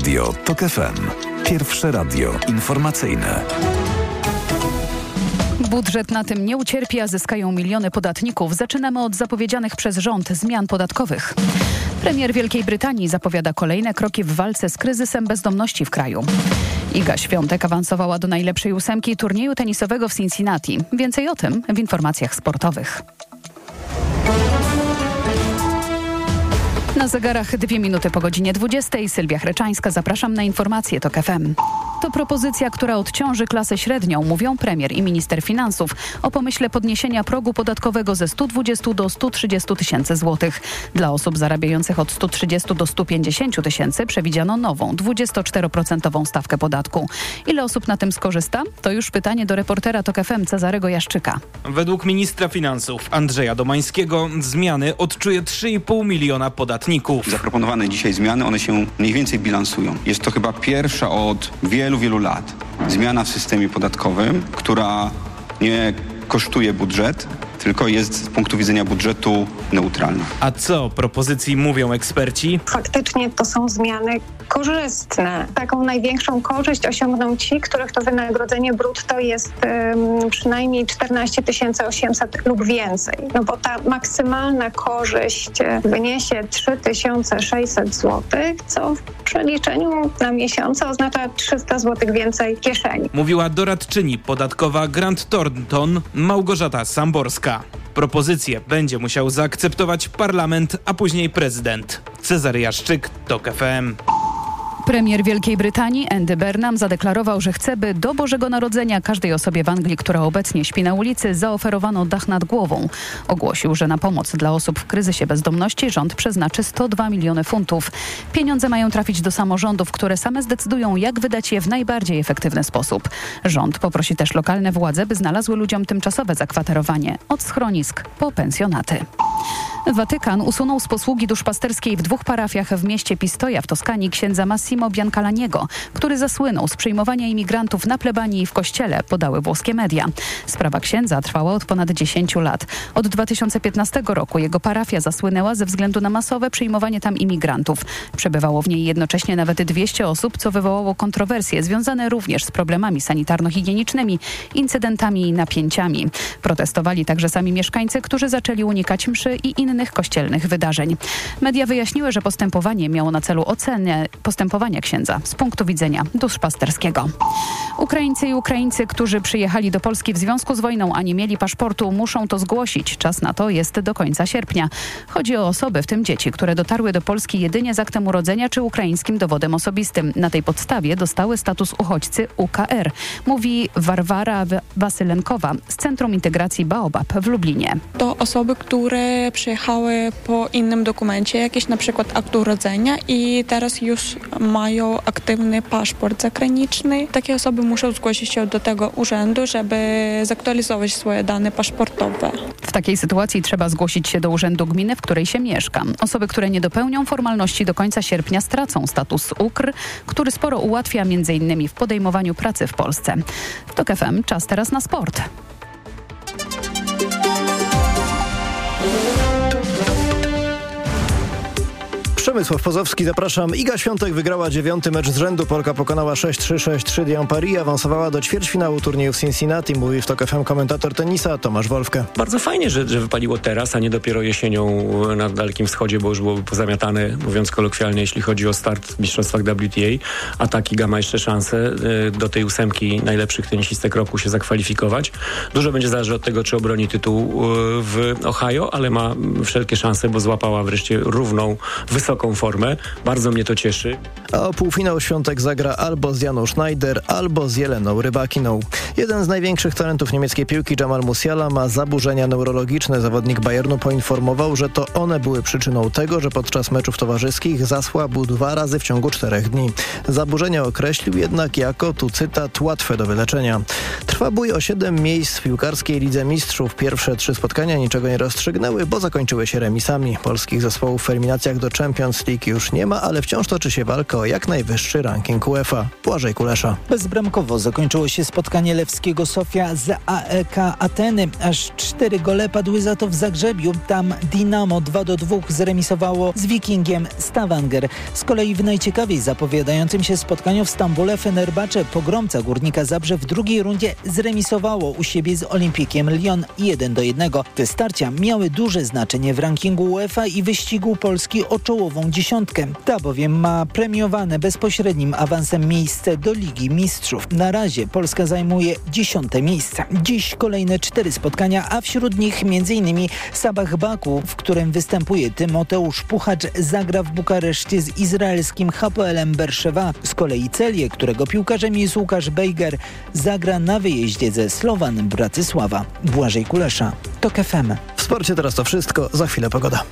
Radio TOK FM. Pierwsze radio informacyjne. Budżet na tym nie ucierpi, a zyskają miliony podatników. Zaczynamy od zapowiedzianych przez rząd zmian podatkowych. Premier Wielkiej Brytanii zapowiada kolejne kroki w walce z kryzysem bezdomności w kraju. Iga Świątek awansowała do najlepszej 8 turnieju tenisowego w Cincinnati. Więcej o tym w informacjach sportowych. Na zegarach 2 minuty po godzinie 20. Sylwia Chreczańska, zapraszam na informacje TOK FM. To propozycja, która odciąży klasę średnią, mówią premier i minister finansów. O pomyśle podniesienia progu podatkowego ze 120 do 130 tysięcy złotych. Dla osób zarabiających od 130 do 150 tysięcy przewidziano nową, 24% stawkę podatku. Ile osób na tym skorzysta? To już pytanie do reportera TOK FM Cezarego Jaszczyka. Według ministra finansów Andrzeja Domańskiego zmiany odczuje 3,5 miliona podatników. Zaproponowane dzisiaj zmiany, one się mniej więcej bilansują. Jest to chyba pierwsza od wielu lat zmiana w systemie podatkowym, która nie kosztuje budżet, tylko jest z punktu widzenia budżetu neutralna. A co o propozycji mówią eksperci? Faktycznie to są zmiany korzystne. Taką największą korzyść osiągną ci, których to wynagrodzenie brutto jest przynajmniej 14 800 lub więcej. No bo ta maksymalna korzyść wyniesie 3600 zł, co w przeliczeniu na miesiące oznacza 300 zł więcej w kieszeni. Mówiła doradczyni podatkowa Grant Thornton Małgorzata Samborska. Propozycję będzie musiał zaakceptować parlament, a później prezydent. Cezary Jaszczyk, TOK FM. Premier Wielkiej Brytanii Andy Burnham zadeklarował, że chce, by do Bożego Narodzenia każdej osobie w Anglii, która obecnie śpi na ulicy, zaoferowano dach nad głową. Ogłosił, że na pomoc dla osób w kryzysie bezdomności rząd przeznaczy 102 miliony funtów. Pieniądze mają trafić do samorządów, które same zdecydują, jak wydać je w najbardziej efektywny sposób. Rząd poprosi też lokalne władze, by znalazły ludziom tymczasowe zakwaterowanie, od schronisk po pensjonaty. Watykan usunął z posługi duszpasterskiej w 2 parafiach w mieście Pistoia w Toskanii księdza Massimo Biancalaniego, który zasłynął z przyjmowania imigrantów na plebanii i w kościele, podały włoskie media. Sprawa księdza trwała od ponad 10 lat. Od 2015 roku jego parafia zasłynęła ze względu na masowe przyjmowanie tam imigrantów. Przebywało w niej jednocześnie nawet 200 osób, co wywołało kontrowersje związane również z problemami sanitarno-higienicznymi, incydentami i napięciami. Protestowali także sami mieszkańcy, którzy zaczęli unikać mszy i innych kościelnych wydarzeń. Media wyjaśniły, że postępowanie miało na celu ocenę postępowania księdza z punktu widzenia duszpasterskiego. Ukraińcy i Ukraińcy, którzy przyjechali do Polski w związku z wojną, a nie mieli paszportu, muszą to zgłosić. Czas na to jest do końca sierpnia. Chodzi o osoby, w tym dzieci, które dotarły do Polski jedynie z aktem urodzenia czy ukraińskim dowodem osobistym. Na tej podstawie dostały status uchodźcy UKR, mówi Warwara Wasylenkowa z Centrum Integracji Baobab w Lublinie. To osoby, które przyjechały po innym dokumencie, jakiś na przykład akt urodzenia i teraz już mają aktywny paszport zagraniczny. Takie osoby muszą zgłosić się do tego urzędu, żeby zaktualizować swoje dane paszportowe. W takiej sytuacji trzeba zgłosić się do urzędu gminy, w której się mieszka. Osoby, które nie dopełnią formalności do końca sierpnia, stracą status UKR, który sporo ułatwia m.in. w podejmowaniu pracy w Polsce. W TOK FM czas teraz na sport. Przemysław Pozowski, zapraszam. Iga Świątek wygrała 9. mecz z rzędu. Polka pokonała 6-3, 6-3 Dian Paris, awansowała do ćwierćfinału turnieju w Cincinnati. Mówi w TOK FM komentator tenisa Tomasz Wolfke. Bardzo fajnie, że wypaliło teraz, a nie dopiero jesienią na Dalekim Wschodzie, bo już byłoby pozamiatane, mówiąc kolokwialnie, jeśli chodzi o start w mistrzostwach WTA. A tak Iga ma jeszcze szansę do tej 8 najlepszych tenisistek roku się zakwalifikować. Dużo będzie zależy od tego, czy obroni tytuł w Ohio, ale ma wszelkie szanse, bo złapała wreszcie równą, wysoką formę. Bardzo mnie to cieszy. A o półfinał Świątek zagra albo z Janą Schneider, albo z Jeleną Rybakiną. Jeden z największych talentów niemieckiej piłki, Jamal Musiala, ma zaburzenia neurologiczne. Zawodnik Bayernu poinformował, że to one były przyczyną tego, że podczas meczów towarzyskich zasłabł 2 razy w ciągu 4 dni. Zaburzenia określił jednak jako, tu cytat, łatwe do wyleczenia. Trwa bój o 7 miejsc w piłkarskiej Lidze Mistrzów. Pierwsze 3 spotkania niczego nie rozstrzygnęły, bo zakończyły się remisami. Polskich zespołów w eliminacjach do Champions Champions League już nie ma, ale wciąż toczy się walka o jak najwyższy ranking UEFA. Błażej Kulesza. Bezbramkowo zakończyło się spotkanie lewskiego Sofia z AEK Ateny. Aż 4 gole padły za to w Zagrzebiu. Tam Dinamo 2-2 zremisowało z Wikingiem Stavanger. Z kolei w najciekawiej zapowiadającym się spotkaniu w Stambule Fenerbahce pogromca Górnika Zabrze w drugiej rundzie zremisowało u siebie z Olimpikiem Lyon 1-1. Te starcia miały duże znaczenie w rankingu UEFA i wyścigu Polski o czołową dziesiątkę. Ta bowiem ma premiowane bezpośrednim awansem miejsce do Ligi Mistrzów. Na razie Polska zajmuje 10. miejsce. Dziś kolejne 4 spotkania, a wśród nich m.in. Sabah Baku, w którym występuje Tymoteusz Puchacz, zagra w Bukareszcie z izraelskim Hapoelem Berszewa. Z kolei Celię, którego piłkarzem jest Łukasz Bejger, zagra na wyjeździe ze Slovan Bratysława. Błażej Kulesza, TOK FM. W sporcie teraz to wszystko, za chwilę pogoda.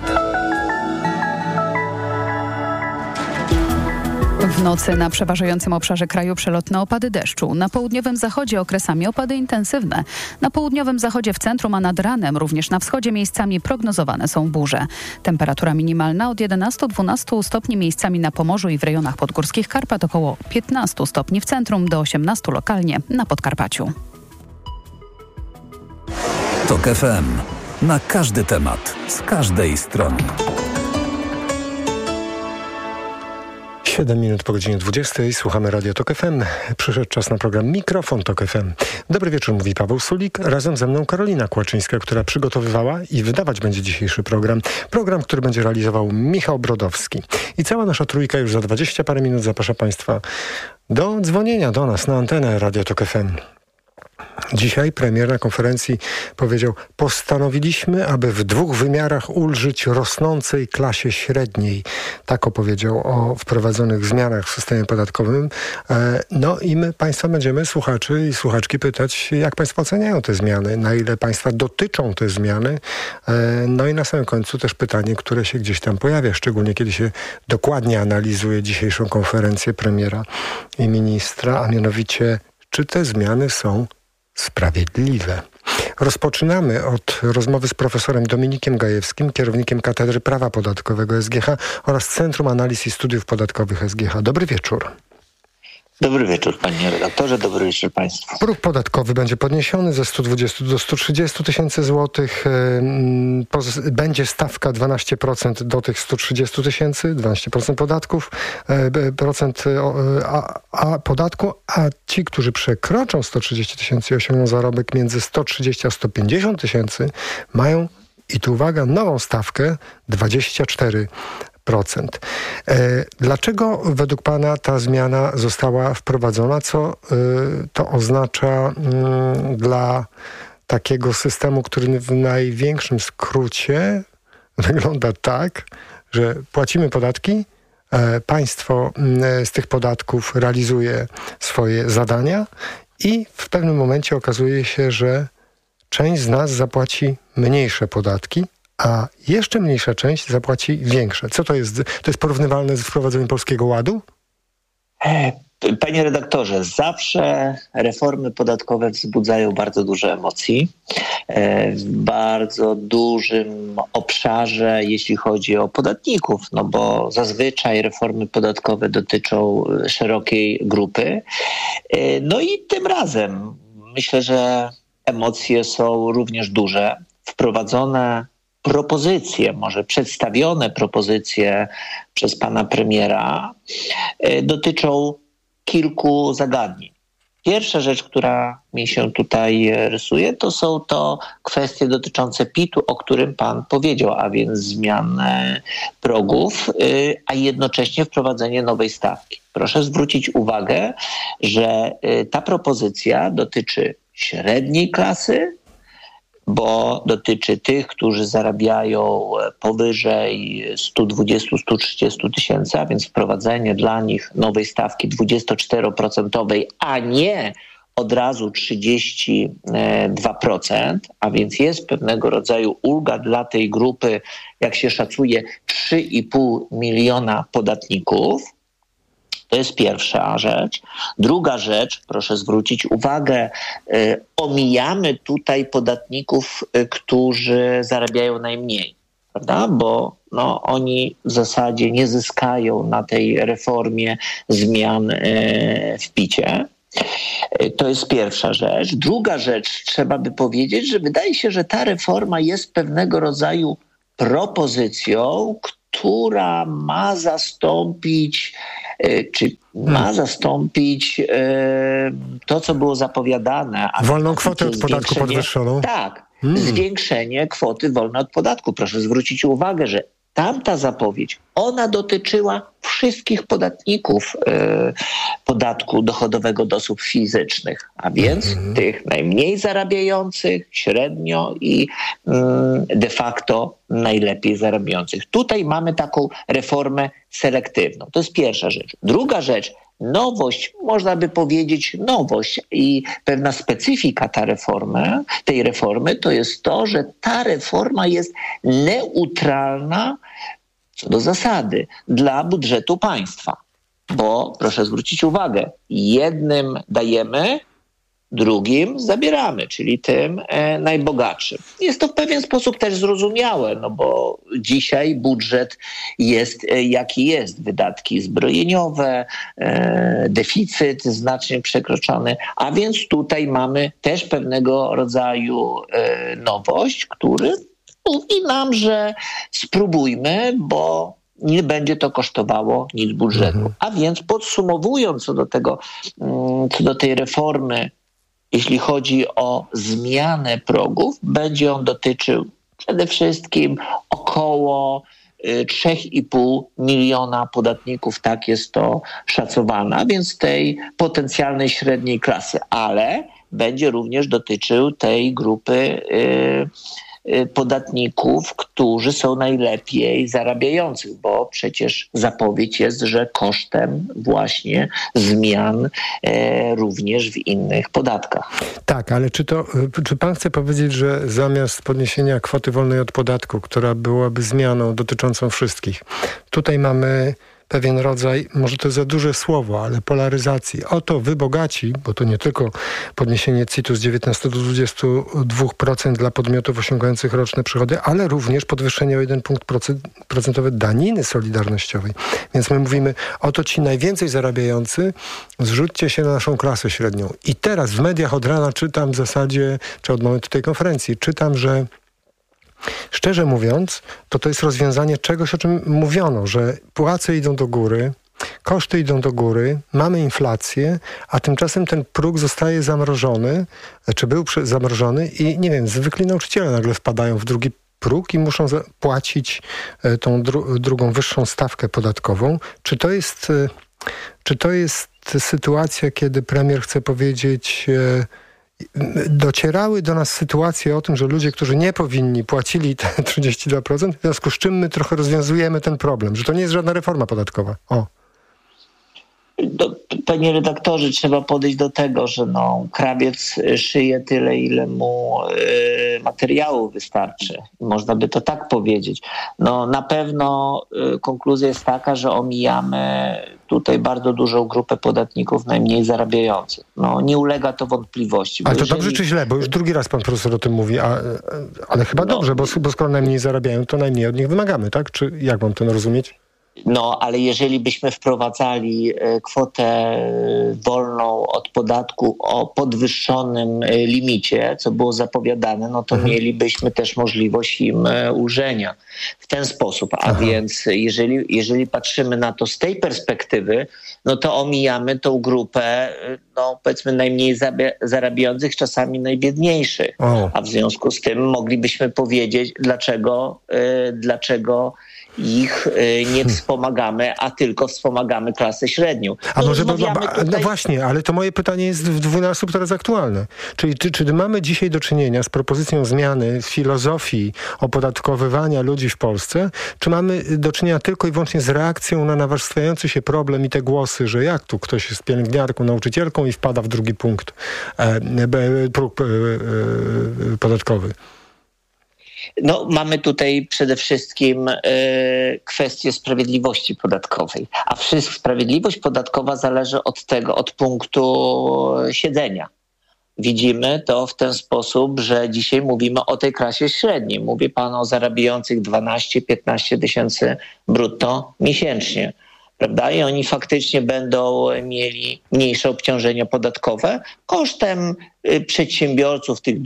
W nocy na przeważającym obszarze kraju przelotne opady deszczu. Na południowym zachodzie okresami opady intensywne. Na południowym zachodzie w centrum, a nad ranem również na wschodzie miejscami prognozowane są burze. Temperatura minimalna od 11-12 stopni miejscami na Pomorzu i w rejonach podgórskich Karpat, około 15 stopni w centrum, do 18 lokalnie na Podkarpaciu. TOK FM. Na każdy temat, z każdej strony. 7 minut po godzinie 20. Słuchamy Radio TOK FM. Przyszedł czas na program Mikrofon TOK FM. Dobry wieczór, mówi Paweł Sulik. Razem ze mną Karolina Kłaczyńska, która przygotowywała i wydawać będzie dzisiejszy program. Program, który będzie realizował Michał Brodowski. I cała nasza trójka już za 20 parę minut zaprasza Państwa do dzwonienia do nas na antenę Radio TOK FM. Dzisiaj premier na konferencji powiedział: postanowiliśmy, aby w 2 wymiarach ulżyć rosnącej klasie średniej. Tak opowiedział o wprowadzonych zmianach w systemie podatkowym. No i my Państwa będziemy, słuchaczy i słuchaczki, pytać, jak Państwo oceniają te zmiany, na ile Państwa dotyczą te zmiany. No i na samym końcu też pytanie, które się gdzieś tam pojawia, szczególnie kiedy się dokładnie analizuje dzisiejszą konferencję premiera i ministra, a mianowicie, czy te zmiany są sprawiedliwe. Rozpoczynamy od rozmowy z profesorem Dominikiem Gajewskim, kierownikiem Katedry Prawa Podatkowego SGH oraz Centrum Analiz i Studiów Podatkowych SGH. Dobry wieczór. Dobry wieczór, panie redaktorze, dobry wieczór państwu. Próg podatkowy będzie podniesiony ze 120 do 130 tysięcy złotych. Będzie stawka 12% do tych 130 tysięcy, 12% podatków, podatku, a ci, którzy przekroczą 130 tysięcy i osiągną zarobek między 130 a 150 tysięcy, mają, i tu uwaga, nową stawkę 24%. Dlaczego według Pana ta zmiana została wprowadzona? Co to oznacza dla takiego systemu, który w największym skrócie wygląda tak, że płacimy podatki, państwo z tych podatków realizuje swoje zadania i w pewnym momencie okazuje się, że część z nas zapłaci mniejsze podatki, a jeszcze mniejsza część zapłaci większe. Co to jest? To jest porównywalne z wprowadzeniem Polskiego Ładu? Panie redaktorze, zawsze reformy podatkowe wzbudzają bardzo dużo emocji. W bardzo dużym obszarze, jeśli chodzi o podatników, no bo zazwyczaj reformy podatkowe dotyczą szerokiej grupy. No i tym razem myślę, że emocje są również duże. Wprowadzone propozycje, może przedstawione propozycje przez pana premiera dotyczą kilku zagadnień. Pierwsza rzecz, która mi się tutaj rysuje, to są to kwestie dotyczące PIT-u, o którym pan powiedział, a więc zmian progów, a jednocześnie wprowadzenie nowej stawki. Proszę zwrócić uwagę, że ta propozycja dotyczy średniej klasy, bo dotyczy tych, którzy zarabiają powyżej 120-130 tysięcy, a więc wprowadzenie dla nich nowej stawki 24%, a nie od razu 32%, a więc jest pewnego rodzaju ulga dla tej grupy, jak się szacuje, 3,5 miliona podatników. To jest pierwsza rzecz. Druga rzecz, proszę zwrócić uwagę, omijamy tutaj podatników, którzy zarabiają najmniej. prawda? Bo oni w zasadzie nie zyskają na tej reformie zmian w PIT-cie. To jest pierwsza rzecz. Druga rzecz, trzeba by powiedzieć, że wydaje się, że ta reforma jest pewnego rodzaju propozycją, która ma zastąpić to, co było zapowiadane. Wolną kwotę od podatku podwyższoną? Tak, zwiększenie kwoty wolnej od podatku. Proszę zwrócić uwagę, że tamta zapowiedź, ona dotyczyła wszystkich podatników podatku dochodowego od osób fizycznych, a więc tych najmniej zarabiających, średnio i de facto najlepiej zarabiających. Tutaj mamy taką reformę selektywną. To jest pierwsza rzecz. Druga rzecz, nowość, można by powiedzieć nowość i pewna specyfika tej reformy to jest to, że ta reforma jest neutralna co do zasady dla budżetu państwa. Bo proszę zwrócić uwagę, jednym dajemy, drugim zabieramy, czyli tym najbogatszym. Jest to w pewien sposób też zrozumiałe, bo dzisiaj budżet jest jaki jest. Wydatki zbrojeniowe, deficyt znacznie przekroczony, a więc tutaj mamy też pewnego rodzaju nowość, który mówi nam, że spróbujmy, bo nie będzie to kosztowało nic budżetu. A więc podsumowując co do tej reformy, jeśli chodzi o zmianę progów, będzie on dotyczył przede wszystkim około 3,5 miliona podatników, tak jest to szacowane, a więc tej potencjalnej średniej klasy, ale będzie również dotyczył tej grupy podatników, którzy są najlepiej zarabiających, bo przecież zapowiedź jest, że kosztem właśnie zmian również w innych podatkach. Tak, ale czy pan chce powiedzieć, że zamiast podniesienia kwoty wolnej od podatku, która byłaby zmianą dotyczącą wszystkich, tutaj mamy pewien rodzaj, może to za duże słowo, ale polaryzacji. Oto wy bogaci, bo to nie tylko podniesienie CIT-u z 19 do 22% dla podmiotów osiągających roczne przychody, ale również podwyższenie o 1 punkt procentowy daniny solidarnościowej. Więc my mówimy, oto ci najwięcej zarabiający, zrzućcie się na naszą klasę średnią. I teraz w mediach od rana czytam w zasadzie, czy od momentu tej konferencji, czytam, że szczerze mówiąc, to jest rozwiązanie czegoś, o czym mówiono, że płace idą do góry, koszty idą do góry, mamy inflację, a tymczasem ten próg zostaje zamrożony, czy był zamrożony i nie wiem, zwykli nauczyciele nagle wpadają w drugi próg i muszą płacić tą drugą, wyższą stawkę podatkową. Czy to jest sytuacja, kiedy premier chce powiedzieć... Docierały do nas sytuacje o tym, że ludzie, którzy nie powinni, płacili te 32%, w związku z czym my trochę rozwiązujemy ten problem, że to nie jest żadna reforma podatkowa. Panie redaktorze, trzeba podejść do tego, że krawiec szyje tyle, ile mu materiału wystarczy. Można by to tak powiedzieć. Na pewno konkluzja jest taka, że omijamy tutaj bardzo dużą grupę podatników najmniej zarabiających. Nie ulega to wątpliwości. Ale to dobrze czy źle? Bo już drugi raz pan profesor o tym mówi, ale chyba dobrze, bo skoro najmniej zarabiają, to najmniej od nich wymagamy, tak? Czy jak mam to rozumieć? Ale jeżeli byśmy wprowadzali kwotę wolną od podatku o podwyższonym limicie, co było zapowiadane, to mielibyśmy też możliwość im ulżenia w ten sposób. A więc jeżeli patrzymy na to z tej perspektywy, to omijamy tą grupę, powiedzmy najmniej zarabiających, czasami najbiedniejszych. A w związku z tym moglibyśmy powiedzieć, dlaczego ich nie wspomagamy, a tylko wspomagamy klasę średnią. Właśnie, ale to moje pytanie jest w dwójnasób teraz aktualne. Czyli czy mamy dzisiaj do czynienia z propozycją zmiany filozofii opodatkowywania ludzi w Polsce, czy mamy do czynienia tylko i wyłącznie z reakcją na nawarstwiający się problem i te głosy, że jak tu ktoś jest pielęgniarką, nauczycielką i wpada w drugi punkt próg podatkowy? Mamy tutaj przede wszystkim kwestię sprawiedliwości podatkowej, a sprawiedliwość podatkowa zależy od punktu siedzenia. widzimy to w ten sposób, że dzisiaj mówimy o tej klasie średniej. Mówi pan o zarabiających 12-15 tysięcy brutto miesięcznie. Prawda? I oni faktycznie będą mieli mniejsze obciążenia podatkowe kosztem przedsiębiorców, tych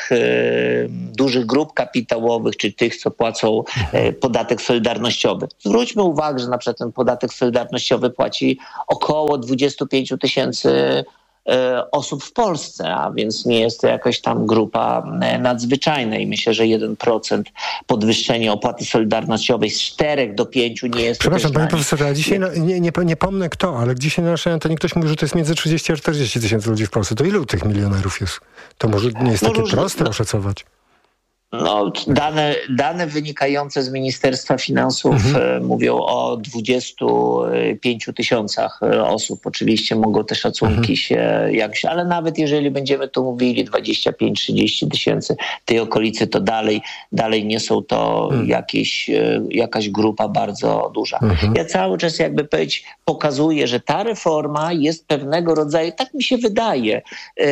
dużych grup kapitałowych, czy tych, co płacą podatek solidarnościowy. Zwróćmy uwagę, że na przykład ten podatek solidarnościowy płaci około 25 tysięcy osób w Polsce, a więc nie jest to jakaś tam grupa nadzwyczajna i myślę, że 1% podwyższenie opłaty solidarnościowej z 4 do 5 nie jest... Przepraszam, panie profesorze, a dzisiaj nie pomnę kto, ale dzisiaj na naszej antenie ktoś mówi, że to jest między 30 a 40 tysięcy ludzi w Polsce. To ilu tych milionerów jest? To może nie jest takie proste oszacować. No, dane wynikające z Ministerstwa Finansów mówią o 25 tysiącach osób. Oczywiście mogą te szacunki się jakoś, ale nawet jeżeli będziemy tu mówili 25-30 tysięcy tej okolicy, to dalej nie są to jakaś grupa bardzo duża. Ja cały czas jakby powiedzieć, pokazuję, że ta reforma jest pewnego rodzaju, tak mi się wydaje,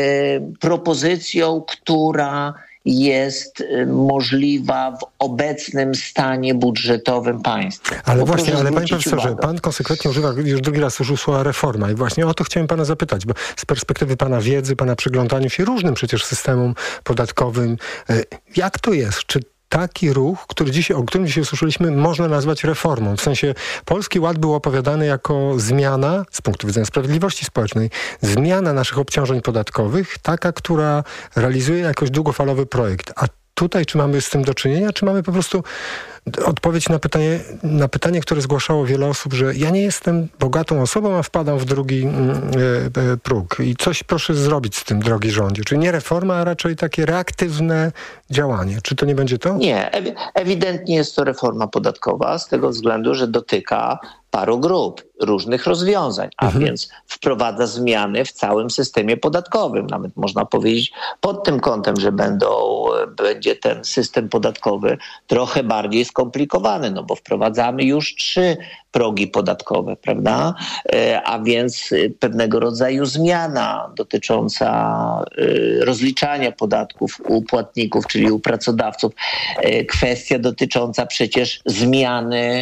propozycją, która jest możliwa w obecnym stanie budżetowym państwa. Ale właśnie, panie profesorze, pan konsekwentnie używa już drugi raz słowa reforma i właśnie o to chciałem pana zapytać, bo z perspektywy pana wiedzy, pana przyglądania się różnym przecież systemom podatkowym, jak to jest? Czy taki ruch, o którym dzisiaj usłyszeliśmy, można nazwać reformą? W sensie Polski Ład był opowiadany jako zmiana, z punktu widzenia sprawiedliwości społecznej, zmiana naszych obciążeń podatkowych, taka, która realizuje jakoś długofalowy projekt. A tutaj czy mamy z tym do czynienia, czy mamy po prostu odpowiedź na pytanie, które zgłaszało wiele osób, że ja nie jestem bogatą osobą, a wpadam w drugi próg. I coś proszę zrobić z tym, drogi rządzie. Czyli nie reforma, a raczej takie reaktywne działanie. Czy to nie będzie to? Nie, ewidentnie jest to reforma podatkowa z tego względu, że dotyka paru grup, różnych rozwiązań, a więc wprowadza zmiany w całym systemie podatkowym. Nawet można powiedzieć pod tym kątem, że będzie ten system podatkowy trochę bardziej skomplikowany, no bo wprowadzamy już 3 progi podatkowe, prawda? A więc pewnego rodzaju zmiana dotycząca rozliczania podatków u płatników, czyli u pracodawców. Kwestia dotycząca przecież zmiany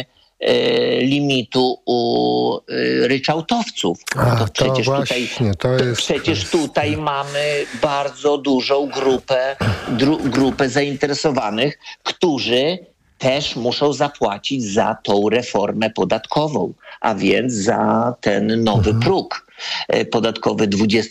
limitu u ryczałtowców. Przecież tutaj mamy bardzo dużą grupę zainteresowanych, którzy też muszą zapłacić za tą reformę podatkową, a więc za ten nowy próg podatkowy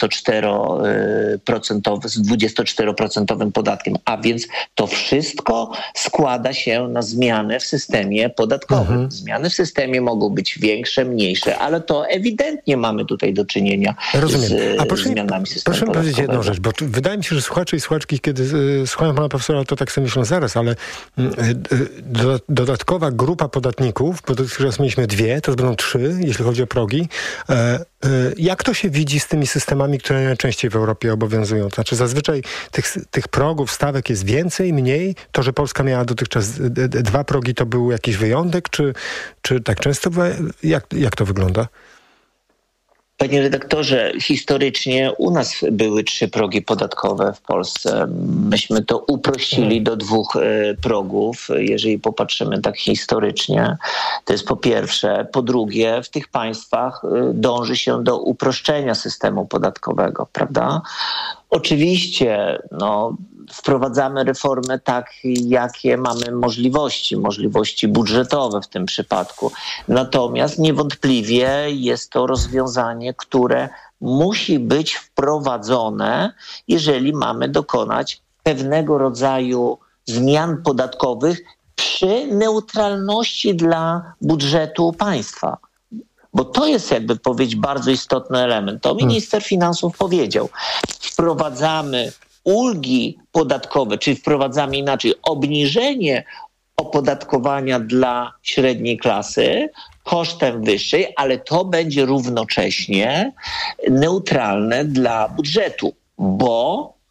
24% z 24% podatkiem, a więc to wszystko składa się na zmianę w systemie podatkowym. Zmiany w systemie mogą być większe, mniejsze, ale to ewidentnie mamy tutaj do czynienia z zmianami systemu proszę podatkowego. powiedzieć jedną rzecz, bo wydaje mi się, że słuchacze i słuchaczki, kiedy słuchają pana profesora, to tak sobie myślą zaraz, ale dodatkowa grupa podatników, bo dotychczas mieliśmy 2, teraz będą 3, jeśli chodzi o progi. Jak to się widzi z tymi systemami, które najczęściej w Europie obowiązują? To znaczy zazwyczaj tych progów, stawek jest więcej, mniej? To, że Polska miała dotychczas 2 progi, to był jakiś wyjątek? Czy tak często? Jak to wygląda? Panie redaktorze, historycznie u nas były 3 progi podatkowe w Polsce. Myśmy to uprościli do 2 progów, jeżeli popatrzymy tak historycznie. To jest po pierwsze. Po drugie, w tych państwach dąży się do uproszczenia systemu podatkowego, prawda? Oczywiście, wprowadzamy reformy tak, jakie mamy możliwości budżetowe w tym przypadku. Natomiast niewątpliwie jest to rozwiązanie, które musi być wprowadzone, jeżeli mamy dokonać pewnego rodzaju zmian podatkowych przy neutralności dla budżetu państwa. Bo to jest, jakby powiedzieć, bardzo istotny element. To minister finansów powiedział. Wprowadzamy ulgi podatkowe, czyli wprowadzamy inaczej obniżenie opodatkowania dla średniej klasy kosztem wyższej, ale to będzie równocześnie neutralne dla budżetu, bo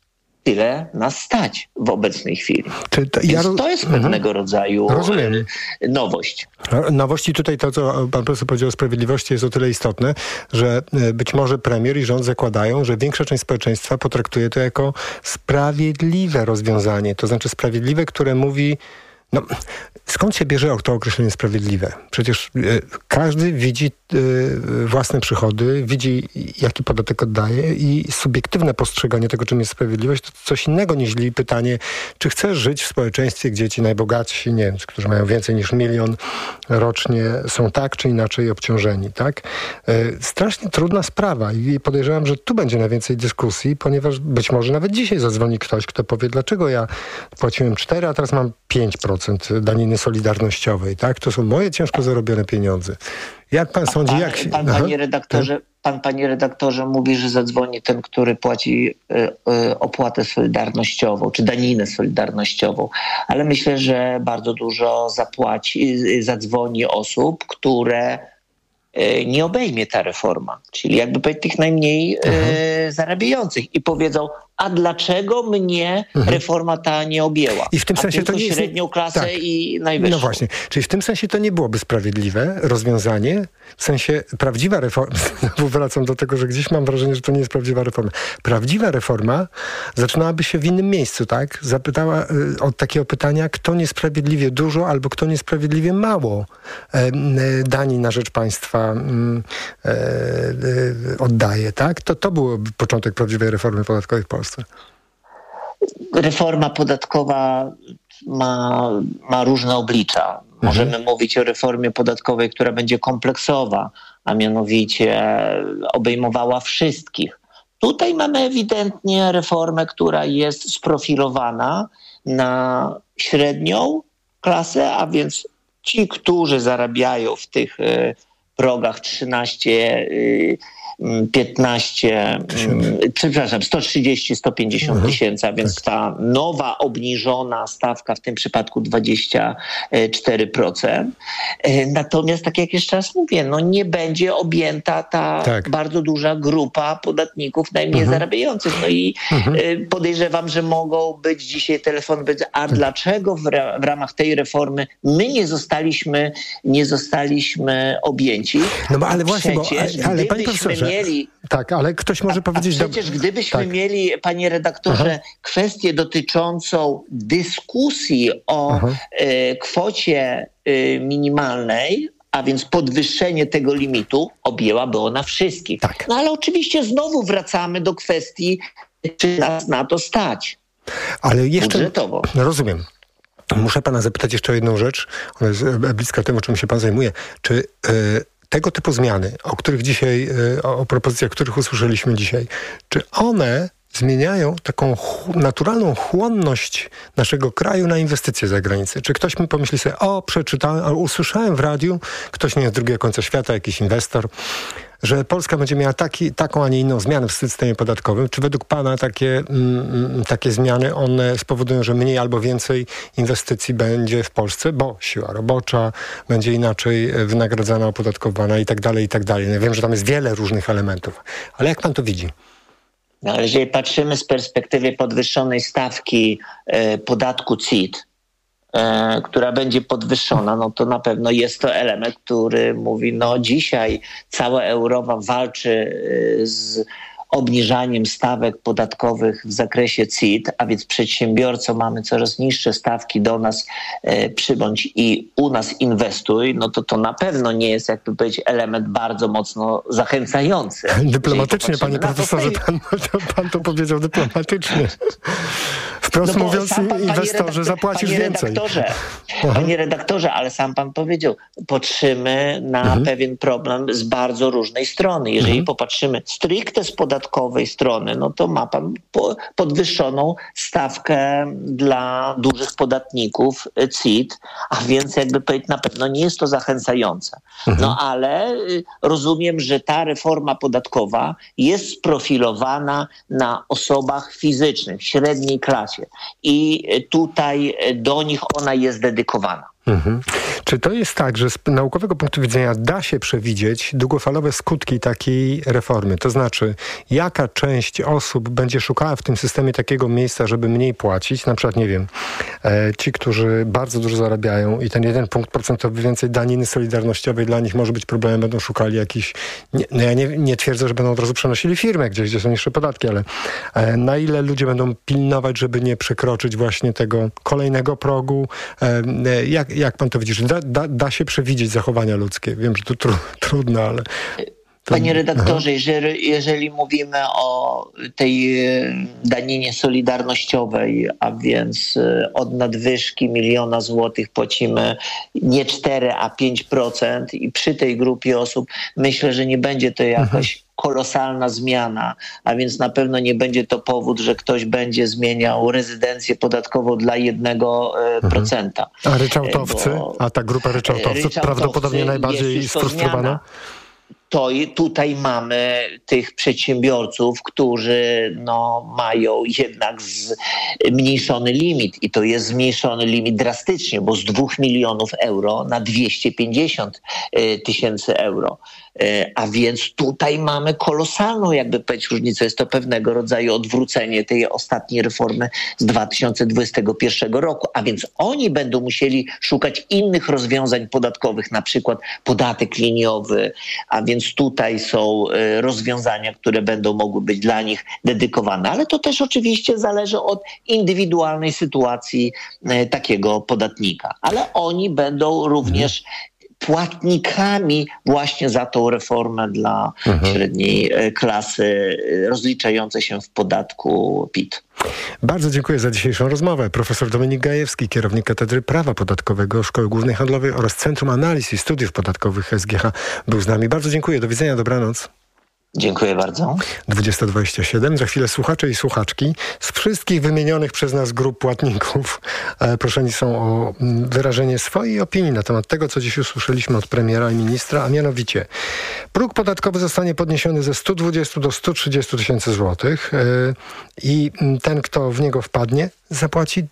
tyle nas stać w obecnej chwili. To jest pewnego rodzaju nowość. Nowości tutaj to, co pan profesor powiedział o sprawiedliwości, jest o tyle istotne, że być może premier i rząd zakładają, że większa część społeczeństwa potraktuje to jako sprawiedliwe rozwiązanie. To znaczy sprawiedliwe, które mówi, skąd się bierze to określenie sprawiedliwe? Przecież każdy widzi własne przychody, widzi, jaki podatek oddaje i subiektywne postrzeganie tego, czym jest sprawiedliwość, to coś innego niż pytanie, czy chcesz żyć w społeczeństwie, gdzie ci najbogatsi, nie wiem, którzy mają więcej niż 1 000 000 rocznie, są tak czy inaczej obciążeni, tak? Strasznie trudna sprawa i podejrzewam, że tu będzie najwięcej dyskusji, ponieważ być może nawet dzisiaj zadzwoni ktoś, kto powie, dlaczego ja płaciłem 4, a teraz mam 5% daniny solidarnościowej, tak? To są moje ciężko zarobione pieniądze. Jak pan sądzi, jak się... Panie redaktorze, mówi, że zadzwoni ten, który płaci opłatę solidarnościową, czy daninę solidarnościową, ale myślę, że bardzo dużo zadzwoni osób, które nie obejmie ta reforma, czyli jakby tych najmniej zarabiających i powiedzą, a dlaczego mnie reforma ta nie objęła? I w tym sensie tylko to nie jest... średnią klasę i najwyższą. No właśnie, czyli w tym sensie to nie byłoby sprawiedliwe rozwiązanie, w sensie prawdziwa reforma, wracam do tego, że gdzieś mam wrażenie, że to nie jest prawdziwa reforma. Prawdziwa reforma zaczynałaby się w innym miejscu, tak? Zapytała od takiego pytania, kto niesprawiedliwie dużo albo kto niesprawiedliwie mało danin na rzecz państwa oddaje, tak? To byłoby początek prawdziwej reformy podatkowej w Polsce. Reforma podatkowa ma różne oblicza. Możemy mówić o reformie podatkowej, która będzie kompleksowa, a mianowicie obejmowała wszystkich. Tutaj mamy ewidentnie reformę, która jest sprofilowana na średnią klasę, a więc ci, którzy zarabiają w tych progach 130-150 tysięcy, a więc ta nowa obniżona stawka w tym przypadku 24%. Natomiast, tak jak jeszcze raz mówię, nie będzie objęta ta bardzo duża grupa podatników najmniej zarabiających. No i podejrzewam, że mogą być dzisiaj telefon, a dlaczego w ramach tej reformy my nie zostaliśmy objęci? No ale właśnie, ale panie profesorze, tak, ale ktoś może powiedzieć... Przecież gdybyśmy mieli, panie redaktorze, kwestię dotyczącą dyskusji o kwocie minimalnej, a więc podwyższenie tego limitu, objęłaby ona wszystkich. Tak. No ale oczywiście znowu wracamy do kwestii, czy nas na to stać. Ale jeszcze... Budżetowo. Rozumiem. Muszę pana zapytać jeszcze o jedną rzecz. Ona jest bliska temu, czym się pan zajmuje. Czy... tego typu zmiany, o których dzisiaj, o propozycjach, których usłyszeliśmy dzisiaj, czy one zmieniają taką naturalną chłonność naszego kraju na inwestycje za granicę? Czy ktoś mi pomyśli sobie, przeczytałem, usłyszałem w radiu, ktoś nie z drugiego końca świata, jakiś inwestor, że Polska będzie miała taką, a nie inną zmianę w systemie podatkowym. Czy według pana takie zmiany, one spowodują, że mniej albo więcej inwestycji będzie w Polsce, bo siła robocza będzie inaczej wynagradzana, opodatkowana i tak dalej, i tak dalej. Ja wiem, że tam jest wiele różnych elementów, ale jak pan to widzi? No, ale jeżeli patrzymy z perspektywy podwyższonej stawki podatku CIT, która będzie podwyższona, no to na pewno jest to element, który mówi, dzisiaj cała Europa walczy z obniżaniem stawek podatkowych w zakresie CIT, a więc przedsiębiorcom mamy coraz niższe stawki, do nas przybądź i u nas inwestuj, no to na pewno nie jest, jakby powiedzieć, element bardzo mocno zachęcający. Dyplomatycznie, panie profesorze, pan to powiedział dyplomatycznie. Wprost mówiąc, inwestorzy zapłacisz więcej. Panie redaktorze, ale sam pan powiedział, patrzymy na pewien problem z bardzo różnej strony. Jeżeli popatrzymy stricte z podatkowej strony, no to ma pan podwyższoną stawkę dla dużych podatników CIT, a więc jakby powiedzieć, na pewno nie jest to zachęcające. No ale rozumiem, że ta reforma podatkowa jest sprofilowana na osobach fizycznych, średniej klasie i tutaj do nich ona jest dedykowana. Czy to jest tak, że z naukowego punktu widzenia da się przewidzieć długofalowe skutki takiej reformy? To znaczy, jaka część osób będzie szukała w tym systemie takiego miejsca, żeby mniej płacić? Na przykład, nie wiem, ci, którzy bardzo dużo zarabiają i ten 1 punkt procentowy więcej daniny solidarnościowej dla nich może być problemem, będą szukali jakichś... Ja nie twierdzę, że będą od razu przenosili firmę gdzie są niższe podatki, ale na ile ludzie będą pilnować, żeby nie przekroczyć właśnie tego kolejnego progu? Jak pan to widzisz? Da się przewidzieć zachowania ludzkie? Wiem, że to trudno, ale... Panie redaktorze, jeżeli mówimy o tej daninie solidarnościowej, a więc od nadwyżki 1 000 000 złotych płacimy nie 4, a 5% i przy tej grupie osób myślę, że nie będzie to jakaś kolosalna zmiana, a więc na pewno nie będzie to powód, że ktoś będzie zmieniał rezydencję podatkową dla 1%. A ryczałtowcy? A ta grupa ryczałtowców prawdopodobnie najbardziej sfrustrowana? To tutaj mamy tych przedsiębiorców, którzy mają jednak zmniejszony limit i to jest zmniejszony limit drastycznie, bo z 2 milionów euro na 250 000 euro. A więc tutaj mamy kolosalną, jakby powiedzieć, różnicę. Jest to pewnego rodzaju odwrócenie tej ostatniej reformy z 2021 roku. A więc oni będą musieli szukać innych rozwiązań podatkowych, na przykład podatek liniowy. A więc tutaj są rozwiązania, które będą mogły być dla nich dedykowane. Ale to też oczywiście zależy od indywidualnej sytuacji takiego podatnika. Ale oni będą również płatnikami właśnie za tą reformę dla średniej klasy rozliczającej się w podatku PIT. Bardzo dziękuję za dzisiejszą rozmowę. Profesor Dominik Gajewski, kierownik Katedry Prawa Podatkowego Szkoły Głównej Handlowej oraz Centrum Analiz i Studiów Podatkowych SGH był z nami. Bardzo dziękuję. Do widzenia. Dobranoc. Dziękuję bardzo. 20:27. Za chwilę słuchacze i słuchaczki z wszystkich wymienionych przez nas grup płatników proszeni są o wyrażenie swojej opinii na temat tego, co dziś usłyszeliśmy od premiera i ministra, a mianowicie próg podatkowy zostanie podniesiony ze 120 do 130 tysięcy złotych i ten, kto w niego wpadnie, zapłaci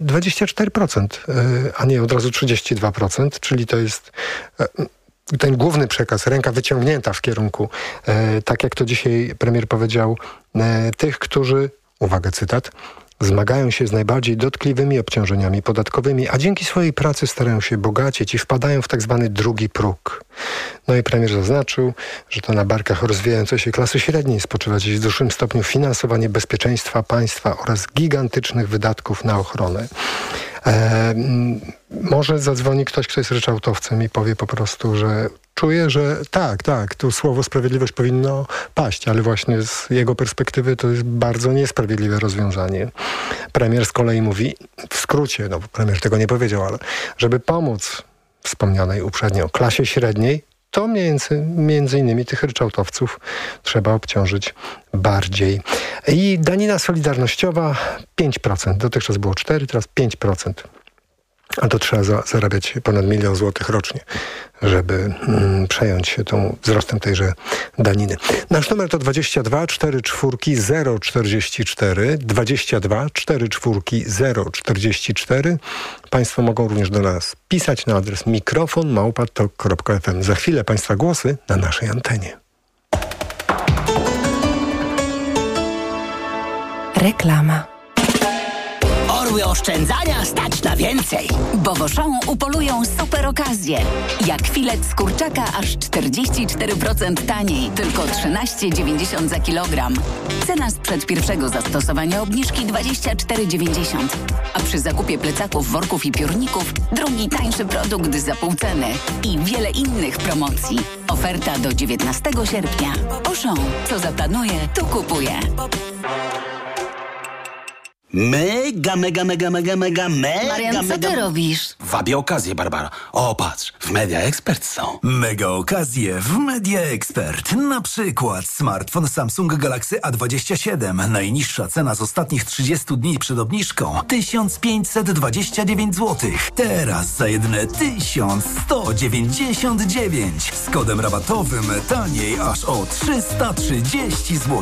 24%, a nie od razu 32%, czyli to jest... ten główny przekaz, ręka wyciągnięta w kierunku, tak jak to dzisiaj premier powiedział, tych, którzy, uwaga, cytat, zmagają się z najbardziej dotkliwymi obciążeniami podatkowymi, a dzięki swojej pracy starają się bogacieć i wpadają w tak zwany drugi próg. No i premier zaznaczył, że to na barkach rozwijającej się klasy średniej spoczywa dziś w dużym stopniu finansowanie bezpieczeństwa państwa oraz gigantycznych wydatków na ochronę. Może zadzwoni ktoś, kto jest ryczałtowcem i powie po prostu, że czuje, że tak, tu słowo sprawiedliwość powinno paść, ale właśnie z jego perspektywy to jest bardzo niesprawiedliwe rozwiązanie. Premier z kolei mówi, w skrócie, bo premier tego nie powiedział, ale żeby pomóc wspomnianej uprzednio klasie średniej, to między innymi tych ryczałtowców trzeba obciążyć bardziej. I danina solidarnościowa 5%. Dotychczas było 4%, teraz 5%. A to trzeba zarabiać ponad 1 000 000 złotych rocznie, żeby przejąć się tą wzrostem tejże daniny. Nasz numer to 22 44 044, 22 44 044. Państwo mogą również do nas pisać na adres mikrofon@tok.fm. Za chwilę Państwa głosy na naszej antenie. Reklama. Orły oszczędzania stać na więcej. Bo w Auchan upolują super okazje. Jak filet z kurczaka aż 44% taniej. Tylko 13,90 za kilogram. Cena sprzed pierwszego zastosowania obniżki 24,90. A przy zakupie plecaków, worków i piórników drugi tańszy produkt za pół ceny. I wiele innych promocji. Oferta do 19 sierpnia. Auchan. Co zaplanuje, to kupuje. Mega. Marian, co ty robisz? Wabię okazję, Barbara. O, patrz, w Media Expert są. Mega okazje w Media Expert. Na przykład smartfon Samsung Galaxy A27. Najniższa cena z ostatnich 30 dni przed obniżką 1529 zł. Teraz za jedyne 1199. Z kodem rabatowym taniej aż o 330 zł.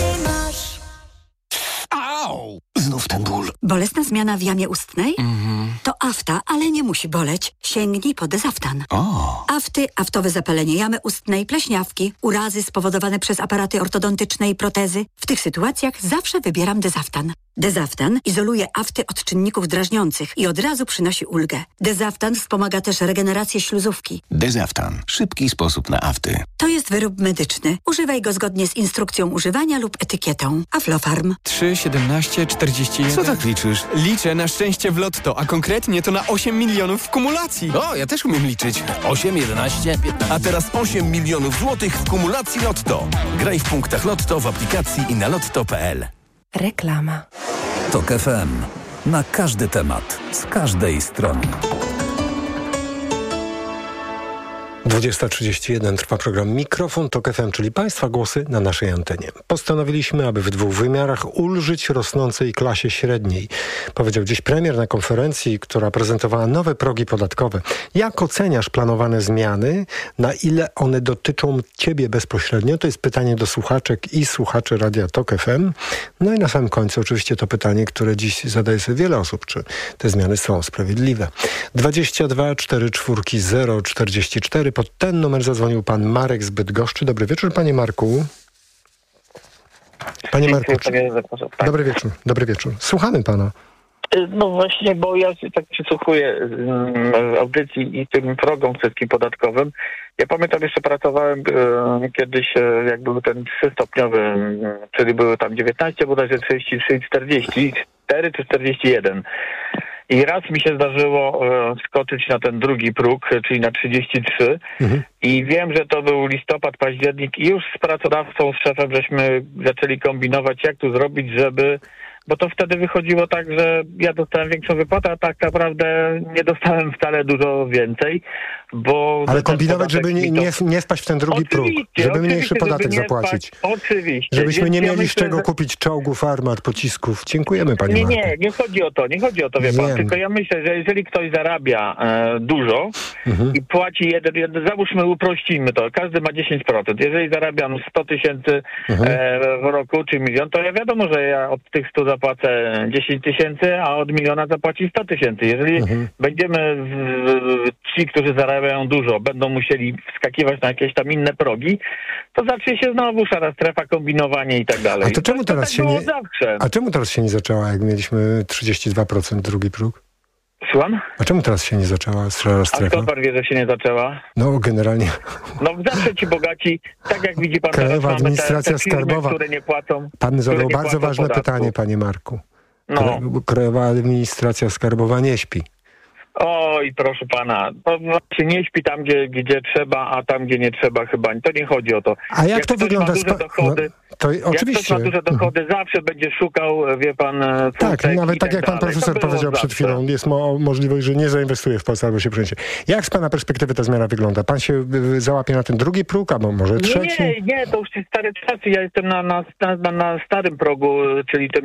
Znów ten ból. Bolesna zmiana w jamie ustnej? To afta, ale nie musi boleć. Sięgnij po Dezaftan. Afty, aftowe zapalenie jamy ustnej, pleśniawki, urazy spowodowane przez aparaty ortodontyczne i protezy. W tych sytuacjach zawsze wybieram Dezaftan. Dezaftan izoluje afty od czynników drażniących i od razu przynosi ulgę. Dezaftan wspomaga też regenerację śluzówki. Dezaftan. Szybki sposób na afty. To jest wyrób medyczny. Używaj go zgodnie z instrukcją używania lub etykietą. Aflofarm. 3, 17, 41... Co tak liczysz? Liczę na szczęście w lotto, a konkretnie to na 8 milionów w kumulacji. O, ja też umiem liczyć. 8, 11, 15... A teraz 8 milionów złotych w kumulacji Lotto. Graj w punktach Lotto w aplikacji i na lotto.pl. Reklama. TOK FM. Na każdy temat, z każdej strony. 20:31 trwa program Mikrofon TOK FM, czyli Państwa głosy na naszej antenie. Postanowiliśmy, aby w 2 wymiarach ulżyć rosnącej klasie średniej. Powiedział dziś premier na konferencji, która prezentowała nowe progi podatkowe. Jak oceniasz planowane zmiany? Na ile one dotyczą Ciebie bezpośrednio? To jest pytanie do słuchaczek i słuchaczy Radia TOK FM. No i na samym końcu oczywiście to pytanie, które dziś zadaje sobie wiele osób, czy te zmiany są sprawiedliwe. 22 44 044. Pod ten numer zadzwonił pan Marek z Bydgoszczy. Dobry wieczór, panie Marku. Panie Marku. Dobry wieczór. Słuchamy pana. No właśnie, bo ja tak przysłuchuję audycji i tym progom wszystkim podatkowym. Ja pamiętam, jeszcze pracowałem kiedyś, jak był ten 3-stopniowy, czyli były tam 19, bodajże 33 i 44 czy 41. I raz mi się zdarzyło skoczyć na ten drugi próg, czyli na 33. I wiem, że to był listopad, październik i już z pracodawcą, z szefem żeśmy zaczęli kombinować, jak tu zrobić, żeby... Bo to wtedy wychodziło tak, że ja dostałem większą wypłatę, a tak naprawdę nie dostałem wcale dużo więcej, bo... Ale kombinować, żeby nie wpaść w ten drugi próg, żeby mniejszy podatek zapłacić. Oczywiście. Żebyśmy nie mieli z czego kupić czołgów, armat, pocisków. Dziękujemy, panie Marku. Nie chodzi o to, wie pan. Tylko ja myślę, że jeżeli ktoś zarabia dużo i płaci załóżmy, uprościmy to, każdy ma 10%. Jeżeli zarabiam 100 tysięcy w roku, czy 1 000 000, to ja wiadomo, że ja od tych 100 zapłacę 10 tysięcy, a od 1 000 000 zapłaci 100 tysięcy. Jeżeli będziemy, ci, którzy zarabiają dużo, będą musieli wskakiwać na jakieś tam inne progi, to zacznie się znowu szara strefa, kombinowanie i tak dalej. A to czemu teraz tak się nie... zawsze. A czemu teraz się nie zaczęła, jak mieliśmy 32% drugi próg? Słucham? A czemu teraz się nie zaczęła szara strefa? A skąd pan wie, że się nie zaczęła? No generalnie... No zawsze ci bogaci, tak jak widzi pan, Krajowa Administracja te firmy, Skarbowa, które nie płacą. Pan zadał bardzo ważne pytanie, panie Marku. Krajowa Administracja Skarbowa nie śpi. Oj, proszę pana, to się nie śpi tam, gdzie trzeba, a tam, gdzie nie trzeba chyba. To nie chodzi o to. A jak to wygląda? Jak ktoś ma duże dochody, zawsze będzie szukał, wie pan... Tak, nawet tak jak pan profesor powiedział przed chwilą, jest możliwość, że nie zainwestuje w Polsce albo się przeniesie. Jak z pana perspektywy ta zmiana wygląda? Pan się załapie na ten drugi próg, albo może trzeci? Nie, to już jest stare czasy. Ja jestem na starym progu, czyli tym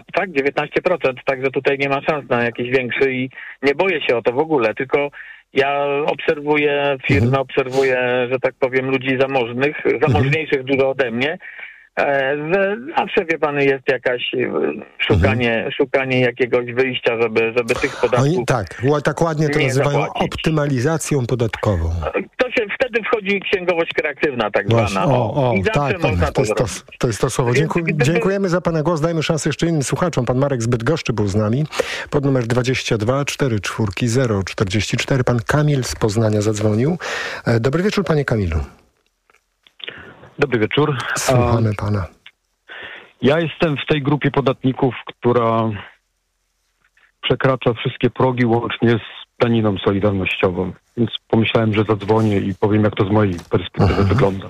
19%, także tutaj nie ma szans na jakiś większy i nie boję się o to w ogóle, tylko ja obserwuję firmy, obserwuję, że tak powiem, ludzi zamożniejszych dużo ode mnie. Zawsze, wie pan, jest jakaś szukanie jakiegoś wyjścia, żeby tych podatków... tak ładnie to nazywają zapłacić. Optymalizacją podatkową. To się wtedy wchodzi księgowość kreatywna, tak zwana. I zawsze można to jest to słowo. Dziękujemy za pana głos. Dajmy szansę jeszcze innym słuchaczom. Pan Marek z Bydgoszczy był z nami. Pod numer 22 44 044. Pan Kamil z Poznania zadzwonił. Dobry wieczór, panie Kamilu. Dobry wieczór. Słuchamy pana. Ja jestem w tej grupie podatników, która przekracza wszystkie progi łącznie z daniną solidarnościową. Więc pomyślałem, że zadzwonię i powiem, jak to z mojej perspektywy wygląda.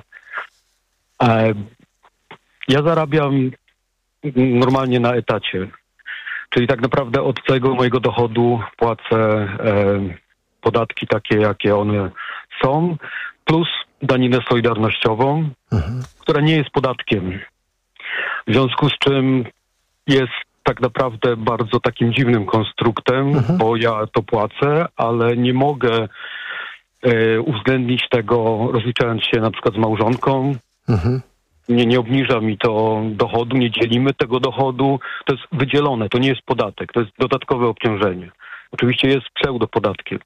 Ja zarabiam normalnie na etacie. Czyli tak naprawdę od całego mojego dochodu płacę podatki takie, jakie one są, plus daninę solidarnościową, która nie jest podatkiem. W związku z czym jest tak naprawdę bardzo takim dziwnym konstruktem, bo ja to płacę, ale nie mogę uwzględnić tego, rozliczając się na przykład z małżonką. Nie obniża mi to dochodu, nie dzielimy tego dochodu. To jest wydzielone, to nie jest podatek, to jest dodatkowe obciążenie. oczywiście jest pseudopodatkiem.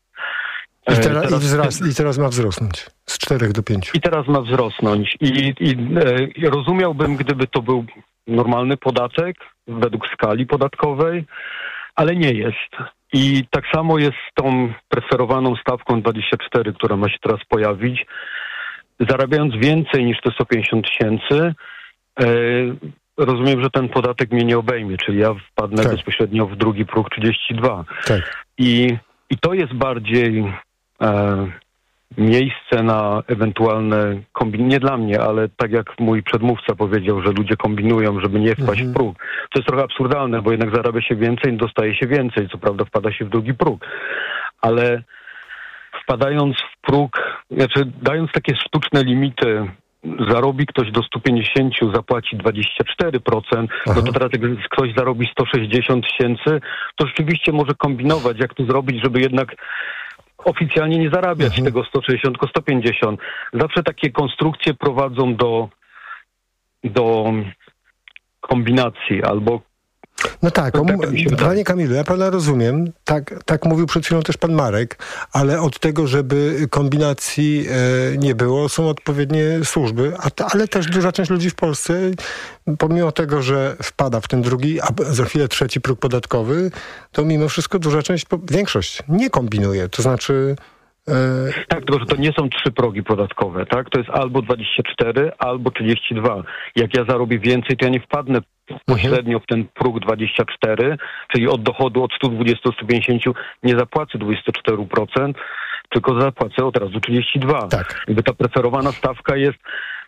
I teraz ma wzrosnąć z 4 do 5. I teraz ma wzrosnąć. I rozumiałbym, gdyby to był normalny podatek według skali podatkowej, ale nie jest. I tak samo jest z tą preferowaną stawką 24, która ma się teraz pojawić. Zarabiając więcej niż te 150 000, rozumiem, że ten podatek mnie nie obejmie, czyli ja wpadnę bezpośrednio w drugi próg 32. Tak. I to jest bardziej miejsce na ewentualne nie dla mnie, ale tak jak mój przedmówca powiedział, że ludzie kombinują, żeby nie wpaść w próg. To jest trochę absurdalne, bo jednak zarabia się więcej, dostaje się więcej. Co prawda wpada się w drugi próg. Ale wpadając w próg, znaczy dając takie sztuczne limity, zarobi ktoś do 150, zapłaci 24%, no to teraz jak ktoś zarobi 160 000, to rzeczywiście może kombinować, jak to zrobić, żeby jednak oficjalnie nie zarabiać tego 160, tylko 150. Zawsze takie konstrukcje prowadzą do kombinacji albo... No tak, panie Kamilu, ja pana rozumiem, tak mówił przed chwilą też pan Marek, ale od tego, żeby kombinacji nie było, są odpowiednie służby, ale też duża część ludzi w Polsce, pomimo tego, że wpada w ten drugi, a za chwilę trzeci próg podatkowy, to mimo wszystko duża część, większość nie kombinuje, to znaczy... Tak, tylko że to nie są 3 progi podatkowe, tak? To jest albo 24, albo 32. Jak ja zarobię więcej, to ja nie wpadnę pośrednio w ten próg 24, czyli od dochodu od 120 do 150 nie zapłacę 24%, tylko zapłacę od razu 32. Tak. Jakby ta preferowana stawka jest...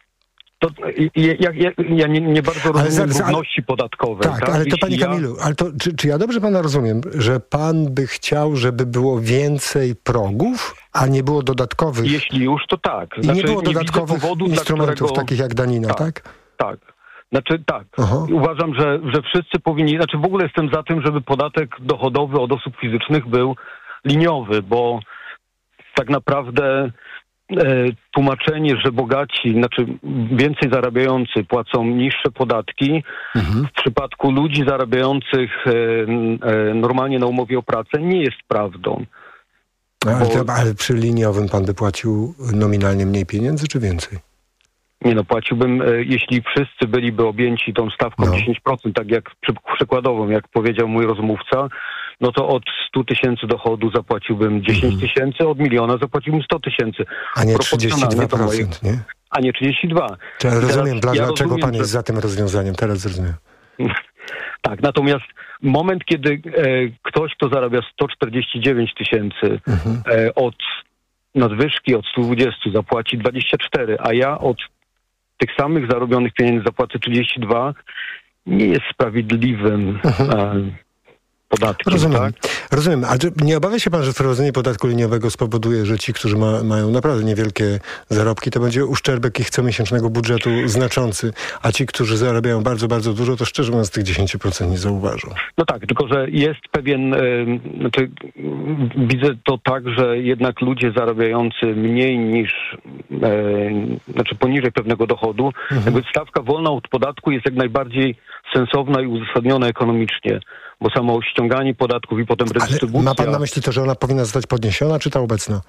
Ja nie bardzo rozumiem równości podatkowej. Tak, ale to panie Kamilu, czy ja dobrze pana rozumiem, że pan by chciał, żeby było więcej progów, a nie było dodatkowych? Jeśli już, to tak. I nie było dodatkowych instrumentów, takich jak danina, tak? Tak. Znaczy tak. Uważam, że wszyscy powinni... Znaczy w ogóle jestem za tym, żeby podatek dochodowy od osób fizycznych był liniowy, bo tak naprawdę... tłumaczenie, że bogaci, znaczy więcej zarabiający płacą niższe podatki, w przypadku ludzi zarabiających normalnie na umowie o pracę nie jest prawdą. Ale przy liniowym pan by płacił nominalnie mniej pieniędzy, czy więcej? Nie no, płaciłbym, jeśli wszyscy byliby objęci tą stawką 10%, tak jak przykładową, jak powiedział mój rozmówca, no to od 100 000 dochodu zapłaciłbym 10 000, od 1 000 000 zapłaciłbym 100 000. A nie 32%, nie? A nie 32%. Rozumiem, dlaczego pan jest za tym rozwiązaniem, teraz zrozumiem. Tak, natomiast moment, kiedy ktoś, kto zarabia 149 000 od nadwyżki od 120 zapłaci 24, a ja od tych samych zarobionych pieniędzy zapłacę 32, nie jest sprawiedliwym podatkiem. Rozumiem. Ale nie obawia się pan, że wprowadzenie podatku liniowego spowoduje, że ci, którzy mają naprawdę niewielkie zarobki, to będzie uszczerbek ich comiesięcznego budżetu znaczący, a ci, którzy zarabiają bardzo, bardzo dużo, to szczerze mówiąc tych 10% nie zauważą. No tak, tylko że jest pewien, widzę to tak, że jednak ludzie zarabiający mniej niż, poniżej pewnego dochodu, jakby stawka wolna od podatku jest jak najbardziej sensowna i uzasadniona ekonomicznie, bo samo ściąganie podatków i potem redystrybucja... Ale ma pan na myśli to, że ona powinna zostać podniesiona, czy ta obecna?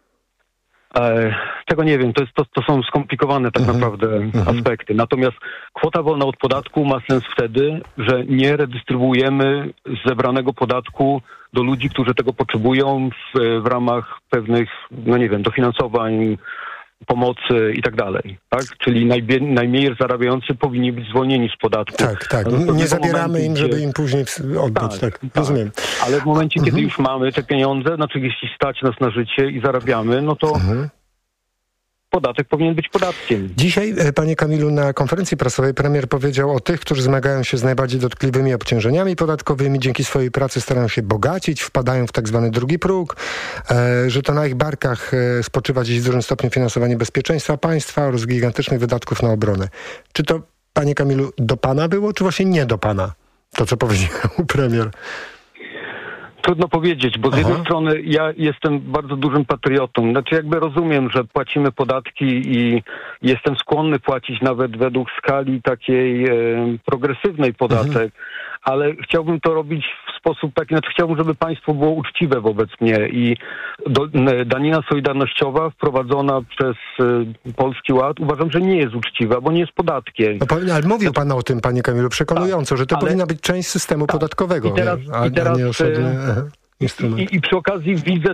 Tego nie wiem, to są skomplikowane tak naprawdę aspekty. Natomiast kwota wolna od podatku ma sens wtedy, że nie redystrybuujemy z zebranego podatku do ludzi, którzy tego potrzebują w ramach pewnych, dofinansowań, pomocy i tak dalej, tak? Czyli najmniej zarabiający powinni być zwolnieni z podatku. Tak. Nie zabieramy im, żeby im później oddać. Tak. Rozumiem. Ale w momencie, kiedy już mamy te pieniądze, jeśli stać nas na życie i zarabiamy, no to podatek powinien być podatkiem. Dzisiaj, panie Kamilu, na konferencji prasowej premier powiedział o tych, którzy zmagają się z najbardziej dotkliwymi obciążeniami podatkowymi, dzięki swojej pracy starają się bogacić, wpadają w tak zwany drugi próg, że to na ich barkach spoczywa dziś w dużym stopniu finansowanie bezpieczeństwa państwa oraz gigantycznych wydatków na obronę. Czy to, panie Kamilu, do pana było, czy właśnie nie do pana? To, co powiedział premier. Trudno powiedzieć, bo z jednej strony ja jestem bardzo dużym patriotą. Rozumiem, że płacimy podatki i jestem skłonny płacić nawet według skali takiej progresywnej podatek, ale chciałbym to robić w sposób taki, chciałbym, żeby państwo było uczciwe wobec mnie i danina solidarnościowa wprowadzona przez Polski Ład uważam, że nie jest uczciwa, bo nie jest podatkiem. Ale mówił pan o tym, panie Kamilu, przekonująco, że to powinna być część systemu podatkowego, a nie osobny instrument. I przy okazji widzę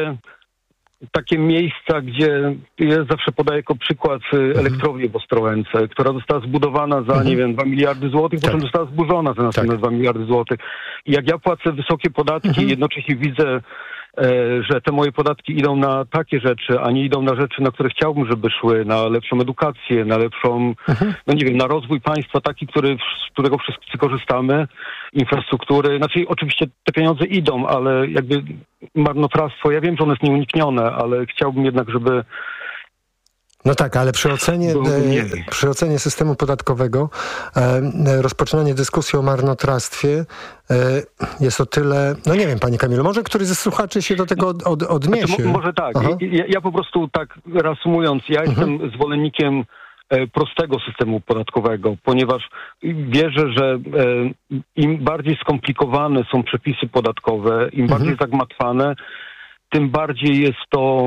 takie miejsca, gdzie ja zawsze podaję jako przykład elektrownię w Ostrołęce, która została zbudowana za, 2 miliardy złotych, potem została zburzona za następne 2 miliardy złotych. I jak ja płacę wysokie podatki, jednocześnie widzę, że te moje podatki idą na takie rzeczy, a nie idą na rzeczy, na które chciałbym, żeby szły, na lepszą edukację, na lepszą, na rozwój państwa taki, z którego wszyscy korzystamy, infrastruktury. Oczywiście te pieniądze idą, ale jakby marnotrawstwo, ja wiem, że ono jest nieuniknione, ale chciałbym jednak, żeby... No tak, ale przy ocenie systemu podatkowego rozpoczynanie dyskusji o marnotrawstwie jest o tyle... No nie wiem, panie Kamilu, może któryś ze słuchaczy się do tego odniesie? Może tak. Ja po prostu tak reasumując, ja jestem zwolennikiem prostego systemu podatkowego, ponieważ wierzę, że im bardziej skomplikowane są przepisy podatkowe, im bardziej zagmatwane, tym bardziej jest to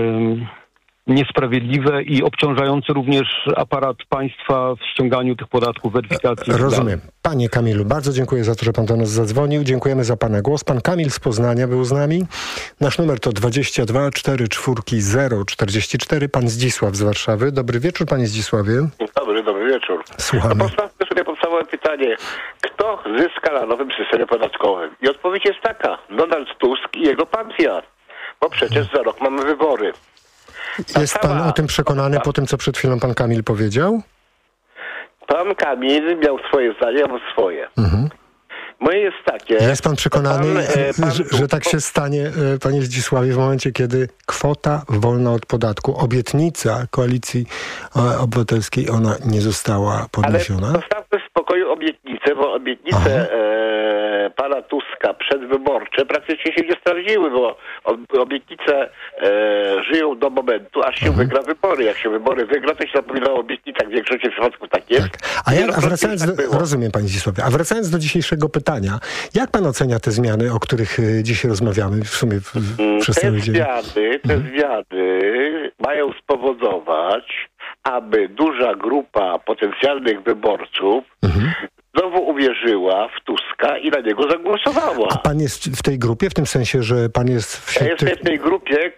niesprawiedliwe i obciążające również aparat państwa w ściąganiu tych podatków, weryfikacji. Rozumiem. Panie Kamilu, bardzo dziękuję za to, że pan do nas zadzwonił. Dziękujemy za pana głos. Pan Kamil z Poznania był z nami. Nasz numer to 22 44 044. Pan Zdzisław z Warszawy. Dobry wieczór, panie Zdzisławie. Dobry wieczór. Słuchamy. Postawmy sobie podstawowe pytanie. Kto zyska na nowym systemie podatkowym? I odpowiedź jest taka. Donald Tusk i jego partia. Bo przecież za rok mamy wybory. Jest pan o tym przekonany po tym, co przed chwilą pan Kamil powiedział? Pan Kamil miał swoje zdanie, ja mam swoje. Moje jest takie... Jest pan przekonany, że tak się stanie, panie Zdzisławie, w momencie, kiedy kwota wolna od podatku, obietnica Koalicji Obywatelskiej, ona nie została podniesiona? Ale zostawmy w spokoju obietnicę, bo obietnice pana Tuska przedwyborcze praktycznie się nie sprawdziły, bo obietnice żyją do momentu, aż się wygra wybory. Jak się wybory wygra, to się zapomina o obietnicach. W większości przypadków tak jest. Tak. A wracając rozumiem, panie Zdzisławie, a wracając do dzisiejszego pytania, jak pan ocenia te zmiany, o których dzisiaj rozmawiamy w sumie przez cały dzień? Te zmiany mają spowodować, aby duża grupa potencjalnych wyborców znowu uwierzyła w Tuska i na niego zagłosowała. A pan jest w tej grupie, w tym sensie, że pan jest Ja jestem w tej grupie,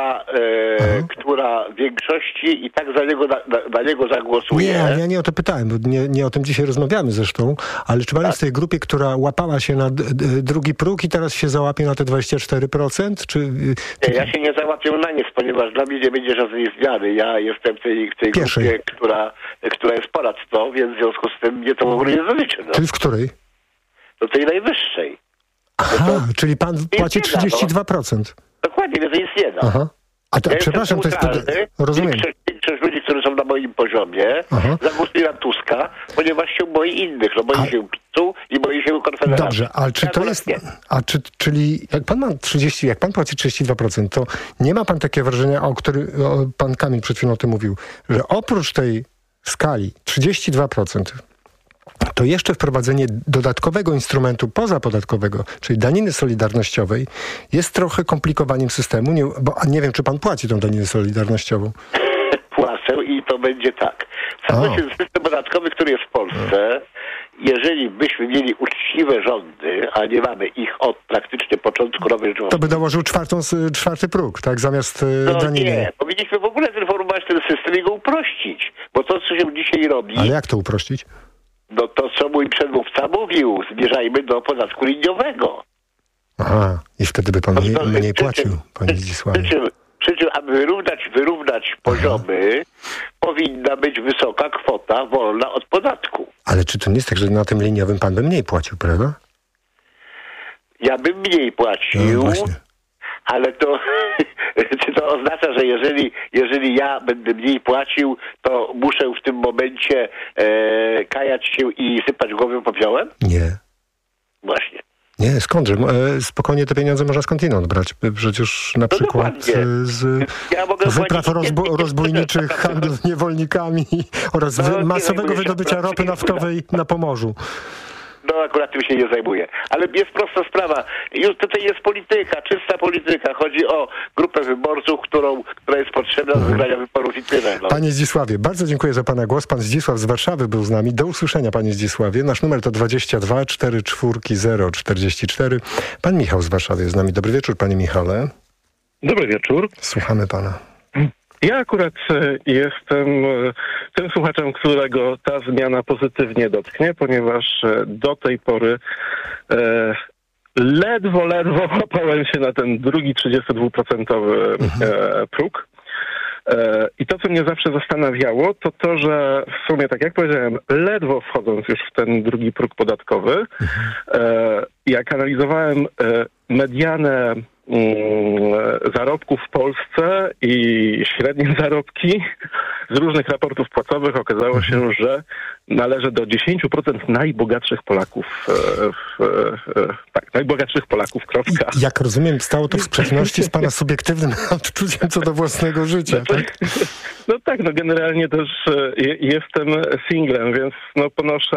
która w większości i tak za niego zagłosuje. Nie, ja nie o to pytałem, bo nie o tym dzisiaj rozmawiamy zresztą, ale czy pan jest w tej grupie, która łapała się na drugi próg i teraz się załapie na te 24%? Nie, ja się nie załapię na nic, ponieważ dla mnie nie będzie żadnej zmiany. Ja jestem w tej grupie, która jest ponad to, więc w związku z tym mnie to w ogóle nie dotyczy. Czyli w której? Do tej najwyższej. Czyli pan płaci 32%. Dokładnie, więc nic nie da. Przepraszam, to jest... Rozumiem. Większość ludzi, którzy są na moim poziomie, zagłosuje na Tuska, ponieważ się boi innych. Boi się PiS-u i boi się Konfederacji. Dobrze, ale czy to jest... Czyli jak pan płaci 32%, to nie ma pan takie wrażenia, o którym pan Kamil przed chwilą o tym mówił, że oprócz tej skali 32%, to jeszcze wprowadzenie dodatkowego instrumentu pozapodatkowego, czyli daniny solidarnościowej, jest trochę komplikowaniem systemu, bo nie wiem, czy pan płaci tą daninę solidarnościową. Płacę i to będzie tak. Cały system podatkowy, który jest w Polsce, jeżeli byśmy mieli uczciwe rządy, a nie mamy ich od praktycznie początku nowej Rzeczypospolitej. To by dołożył czwarty próg, tak? Zamiast daniny. Nie, powinniśmy w ogóle zreformować ten system i go uprościć. Bo to, co się dzisiaj robi... Ale jak to uprościć? No to, co mój przedmówca mówił, zmierzajmy do podatku liniowego. I wtedy by pan mniej płacił, panie Zdzisławie. Przy czym, aby wyrównać poziomy, powinna być wysoka kwota wolna od podatku. Ale czy to nie jest tak, że na tym liniowym pan by mniej płacił, prawda? Ja bym mniej płacił, ale to, czy to oznacza, że jeżeli ja będę mniej płacił, to muszę w tym momencie kajać się i sypać głowę popiołem? Nie. Właśnie. Nie, skądże? Spokojnie te pieniądze można skądinąd brać. Przecież na przykład z wypraw rozbójniczych, handlu z niewolnikami oraz masowego wydobycia ropy naftowej na Pomorzu. akurat tym się nie zajmuję. Ale jest prosta sprawa. Już tutaj jest polityka, czysta polityka. Chodzi o grupę wyborców, która jest potrzebna do wygrania wyborów i tyle. No. Panie Zdzisławie, bardzo dziękuję za pana głos. Pan Zdzisław z Warszawy był z nami. Do usłyszenia, panie Zdzisławie. Nasz numer to 22 44 044. Pan Michał z Warszawy jest z nami. Dobry wieczór, panie Michale. Dobry wieczór. Słuchamy pana. Ja akurat jestem tym słuchaczem, którego ta zmiana pozytywnie dotknie, ponieważ do tej pory ledwo łapałem się na ten drugi 32% próg. I to, co mnie zawsze zastanawiało, to to, że w sumie, tak jak powiedziałem, ledwo wchodząc już w ten drugi próg podatkowy, jak analizowałem medianę zarobków w Polsce i średnie zarobki z różnych raportów płacowych okazało się, że należy do 10% najbogatszych Polaków. Najbogatszych Polaków, kropka. Jak rozumiem, stało to w sprzeczności z pana subiektywnym odczuciem co do własnego życia, tak? No tak, generalnie też jestem singlem, więc ponoszę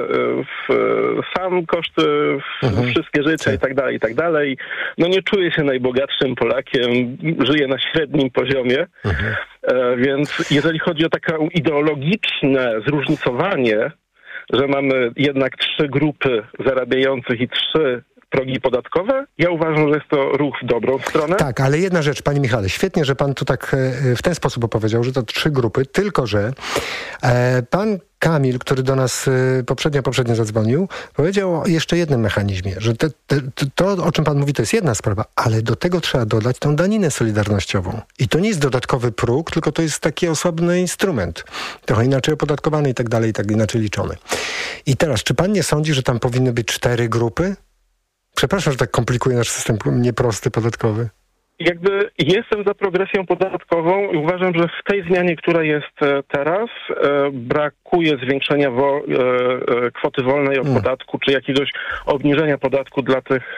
sam koszty wszystkie życia i tak dalej. No nie czuję się najbogatszym Polakiem, żyję na średnim poziomie, więc jeżeli chodzi o takie ideologiczne zróżnicowanie, że mamy jednak 3 grupy zarabiających i 3 progi podatkowe, ja uważam, że jest to ruch w dobrą stronę. Tak, ale jedna rzecz, panie Michale, świetnie, że pan tu tak w ten sposób opowiedział, że to 3 grupy, tylko że pan Kamil, który do nas poprzednio zadzwonił, powiedział o jeszcze jednym mechanizmie, że to, o czym pan mówi, to jest jedna sprawa, ale do tego trzeba dodać tą daninę solidarnościową. I to nie jest dodatkowy próg, tylko to jest taki osobny instrument. Trochę inaczej opodatkowany i tak dalej, tak inaczej liczony. I teraz, czy pan nie sądzi, że tam powinny być 4 grupy? Przepraszam, że tak komplikuje nasz system nieprosty podatkowy. Jakby jestem za progresją podatkową i uważam, że w tej zmianie, która jest teraz, brakuje zwiększenia kwoty wolnej od podatku, czy jakiegoś obniżenia podatku dla tych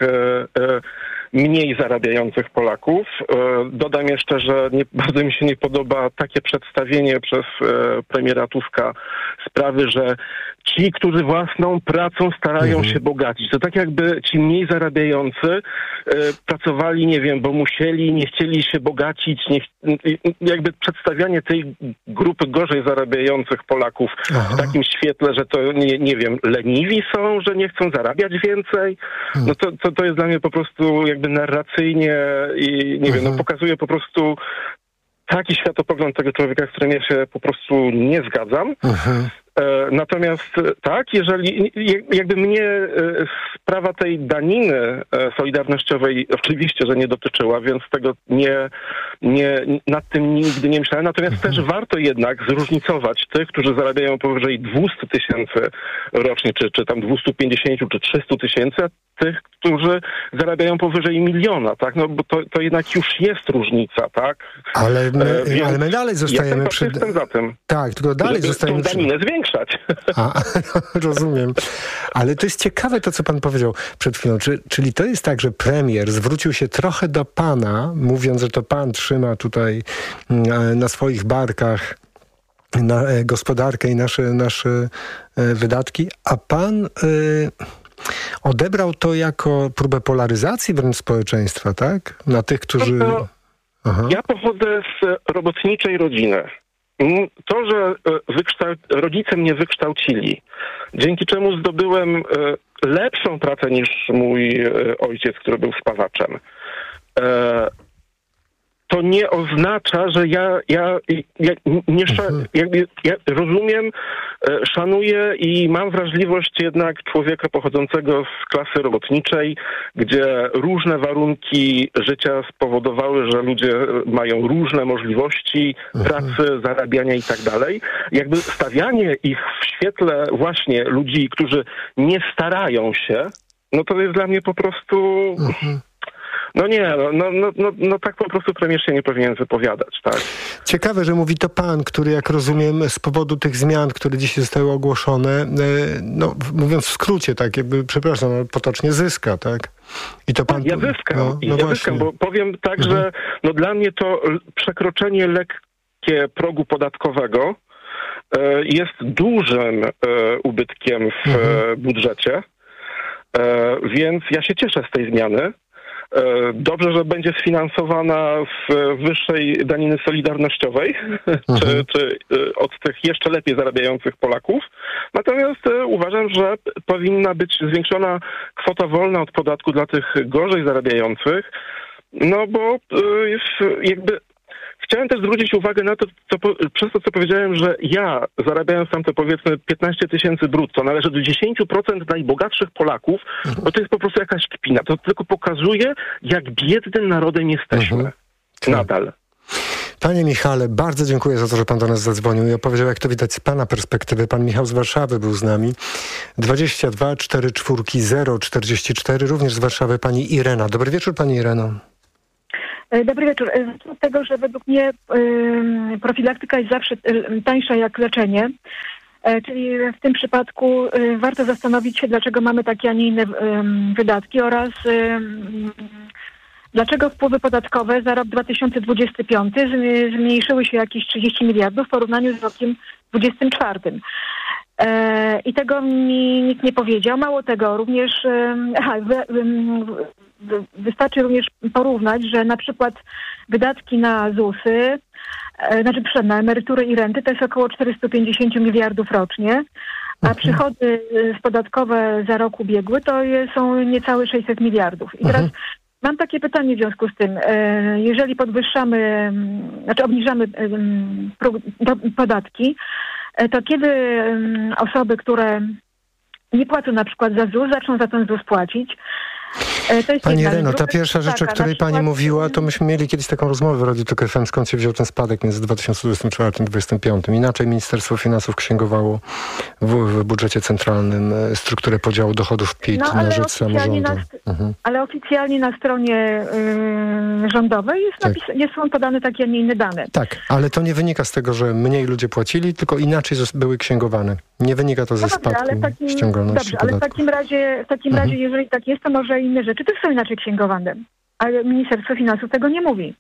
mniej zarabiających Polaków. Dodam jeszcze, że bardzo mi się nie podoba takie przedstawienie przez premiera Tuska sprawy, że ci, którzy własną pracą starają się bogacić. To tak jakby ci mniej zarabiający pracowali, nie wiem, bo musieli, nie chcieli się bogacić, jakby przedstawianie tej grupy gorzej zarabiających Polaków w takim świetle, że to, nie wiem, leniwi są, że nie chcą zarabiać więcej. No to jest dla mnie po prostu jakby narracyjnie i nie wiem, pokazuje po prostu taki światopogląd tego człowieka, z którym ja się po prostu nie zgadzam. Natomiast tak, jeżeli jakby mnie sprawa tej daniny solidarnościowej oczywiście, że nie dotyczyła, więc tego nad tym nigdy nie myślałem. Natomiast też warto jednak zróżnicować tych, którzy zarabiają powyżej 200 000 rocznie, czy tam 250, czy 300 000, tych, którzy zarabiają powyżej 1 miliona, tak? No bo to jednak już jest różnica, tak? Ale my dalej zostajemy jestem za tym. Tak, tylko dalej zostajemy tą daninę zwiększać. Rozumiem. Ale to jest ciekawe to, co pan powiedział przed chwilą. Czyli to jest tak, że premier zwrócił się trochę do pana, mówiąc, że to pan trzyma tutaj na swoich barkach gospodarkę i nasze wydatki, a pan odebrał to jako próbę polaryzacji wręcz społeczeństwa, tak? Na tych, którzy... Ja pochodzę z robotniczej rodziny. To, że rodzice mnie wykształcili, dzięki czemu zdobyłem lepszą pracę niż mój ojciec, który był spawaczem, to nie oznacza, że ja rozumiem, szanuję i mam wrażliwość jednak człowieka pochodzącego z klasy robotniczej, gdzie różne warunki życia spowodowały, że ludzie mają różne możliwości pracy, zarabiania i tak dalej. Jakby stawianie ich w świetle właśnie ludzi, którzy nie starają się, no to jest dla mnie po prostu... No tak po prostu premier się nie powinien wypowiadać, tak. Ciekawe, że mówi to pan, który, jak rozumiem, z powodu tych zmian, które dzisiaj zostały ogłoszone, no mówiąc w skrócie, tak jakby, przepraszam, potocznie zyska, tak? I to pan... Ja zyskam, bo powiem tak, że no dla mnie to przekroczenie lekkie progu podatkowego jest dużym ubytkiem w budżecie. Więc ja się cieszę z tej zmiany. Dobrze, że będzie sfinansowana z wyższej daniny solidarnościowej, czy od tych jeszcze lepiej zarabiających Polaków. Natomiast uważam, że powinna być zwiększona kwota wolna od podatku dla tych gorzej zarabiających, no bo jakby chciałem też zwrócić uwagę na to, przez to, co powiedziałem, że ja, zarabiając tam te powiedzmy 15 000 brutto, należę do 10% najbogatszych Polaków, bo to jest po prostu jakaś kpina. To tylko pokazuje, jak biednym narodem jesteśmy. Nadal. Panie Michale, bardzo dziękuję za to, że pan do nas zadzwonił i opowiedział, jak to widać z pana perspektywy. Pan Michał z Warszawy był z nami. 22 44 044, również z Warszawy pani Irena. Dobry wieczór, pani Ireno. Dobry wieczór. Z tego, że według mnie profilaktyka jest zawsze tańsza jak leczenie, czyli w tym przypadku warto zastanowić się, dlaczego mamy takie, a nie inne wydatki oraz dlaczego wpływy podatkowe za rok 2025 zmniejszyły się jakieś 30 miliardów w porównaniu z rokiem 2024. I tego mi nikt nie powiedział. Mało tego, również wystarczy również porównać, że na przykład wydatki na ZUS-y, na emerytury i renty to jest około 450 miliardów rocznie, a przychody podatkowe za rok ubiegły to są niecałe 600 miliardów. I teraz mam takie pytanie w związku z tym. Jeżeli obniżamy podatki, to kiedy osoby, nie płacą na przykład za ZUS, zaczną za ten ZUS płacić? Pani Ireno, ta pierwsza rzecz, o której pani mówiła, to myśmy mieli kiedyś taką rozmowę w Radiu Tok FM, skąd się wziął ten spadek między 2024 a 2025. Inaczej Ministerstwo Finansów księgowało w budżecie centralnym strukturę podziału dochodów PIT na rzecz samorządu. Ale oficjalnie na stronie rządowej są podane takie, a nie inne dane. Tak, ale to nie wynika z tego, że mniej ludzie płacili, tylko inaczej były księgowane. Nie wynika to ze spadku ściągalności podatków. Ale w takim razie, jeżeli tak jest, to może inne rzeczy też są inaczej księgowane. Ale Ministerstwo Finansów tego nie mówi.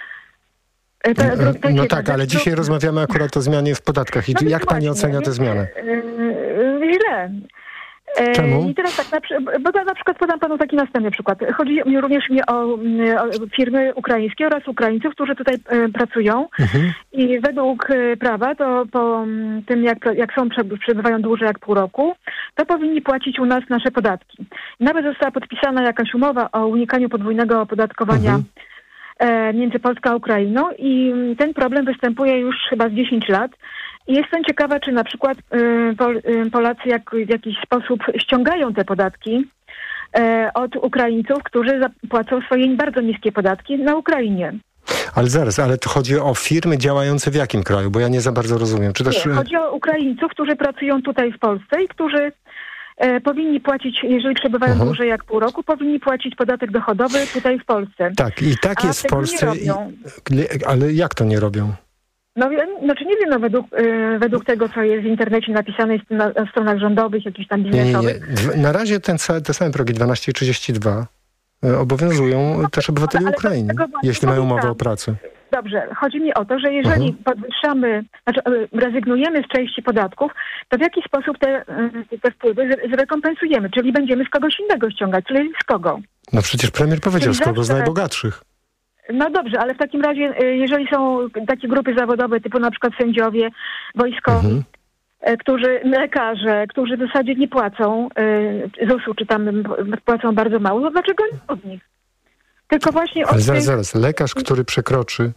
No tak, ale dzisiaj rozmawiamy akurat o zmianie w podatkach. I jak pani ocenia tę zmianę? Źle. Czemu? I teraz tak, na przykład podam panu taki następny przykład. Chodzi również o firmy ukraińskie oraz Ukraińców, którzy tutaj pracują i według prawa to po tym, jak przebywają dłużej jak pół roku, to powinni płacić u nas nasze podatki. Nawet została podpisana jakaś umowa o unikaniu podwójnego opodatkowania między Polską a Ukrainą i ten problem występuje już chyba z 10 lat. I jestem ciekawa, czy na przykład Polacy w jakiś sposób ściągają te podatki od Ukraińców, którzy płacą swoje bardzo niskie podatki na Ukrainie. Ale zaraz, ale to chodzi o firmy działające w jakim kraju? Bo ja nie za bardzo rozumiem. Czy też... Chodzi o Ukraińców, którzy pracują tutaj w Polsce i którzy powinni płacić, jeżeli przebywają dłużej jak pół roku, powinni płacić podatek dochodowy tutaj w Polsce. Tak, i tak jest w Polsce. Ale jak to nie robią? No, znaczy nie wiem, według tego, co jest w internecie napisane na stronach rządowych, jakichś tam biznesowych. Nie. Na razie te same progi 12,32 obowiązują też obywateli Ukrainy, jeśli mają umowę o pracę. Dobrze, chodzi mi o to, że jeżeli podwyższamy, rezygnujemy z części podatków, to w jaki sposób te wpływy zrekompensujemy? Czyli będziemy z kogoś innego ściągać, czyli z kogo? No przecież premier powiedział, z kogo? Z najbogatszych. No dobrze, ale w takim razie, jeżeli są takie grupy zawodowe, typu na przykład sędziowie, wojskowi, lekarze, którzy w zasadzie nie płacą ZUS-u, czy tam płacą bardzo mało, to dlaczego nie od nich? Tylko właśnie od zaraz, lekarz, który przekroczy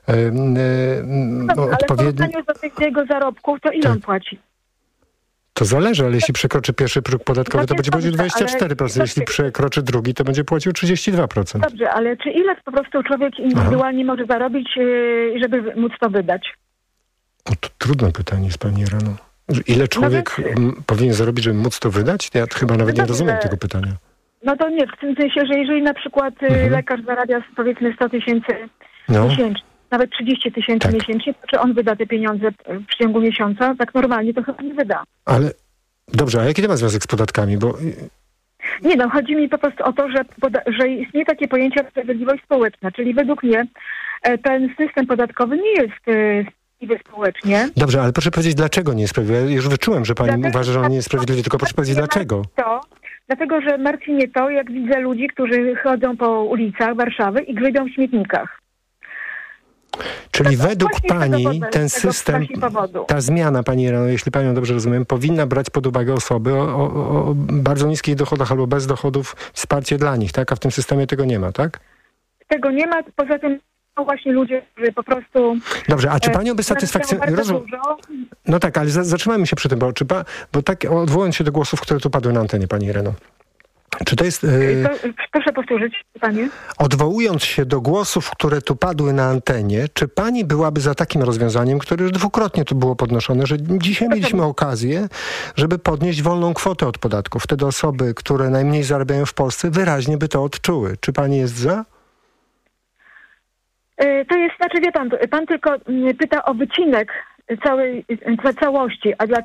ale w porównaniu do jego zarobków, to ile on płaci? To zależy, ale jeśli przekroczy pierwszy próg podatkowy, to będzie płacił 24%. Jeśli przekroczy drugi, to będzie płacił 32%. Dobrze, ale czy ile po prostu człowiek indywidualnie może zarobić, żeby móc to wydać? O, to trudne pytanie jest, pani Ireno. Ile człowiek powinien zarobić, żeby móc to wydać? Ja chyba nawet nie rozumiem tego pytania. No to nie, w tym sensie, że jeżeli na przykład lekarz zarabia powiedzmy 100 000 miesięcznie, nawet 30 000 miesięcznie, to czy on wyda te pieniądze w ciągu miesiąca? Tak normalnie to chyba nie wyda. Ale dobrze, a jaki to ma związek z podatkami? Bo... Nie no, chodzi mi po prostu o to, że istnieje takie pojęcie jak sprawiedliwość społeczna, czyli według mnie ten system podatkowy nie jest sprawiedliwy społecznie. Dobrze, ale proszę powiedzieć, dlaczego nie jest sprawiedliwy? Ja już wyczułem, że pani uważa, że on nie jest sprawiedliwy, tylko proszę powiedzieć, dlaczego? Dlatego, że martwi mnie to, jak widzę ludzi, którzy chodzą po ulicach Warszawy i grzybią w śmietnikach. Czyli według pani ten system, ta zmiana, pani Ireno, jeśli panią dobrze rozumiem, powinna brać pod uwagę osoby o bardzo niskich dochodach albo bez dochodów, wsparcie dla nich, tak? A w tym systemie tego nie ma, tak? Tego nie ma, poza tym są właśnie ludzie, którzy po prostu... Dobrze, a czy panią by satysfakcjonowało... No tak, ale zatrzymajmy się przy tym, bo tak odwołując się do głosów, które tu padły na antenie, pani Ireno. Czy to jest... Proszę powtórzyć pytanie. Odwołując się do głosów, które tu padły na antenie, czy pani byłaby za takim rozwiązaniem, które już dwukrotnie tu było podnoszone, że dzisiaj mieliśmy okazję, żeby podnieść wolną kwotę od podatku. Wtedy osoby, które najmniej zarabiają w Polsce, wyraźnie by to odczuły. Czy pani jest za? To jest, znaczy wie pan tylko pyta o wycinek całości, a dla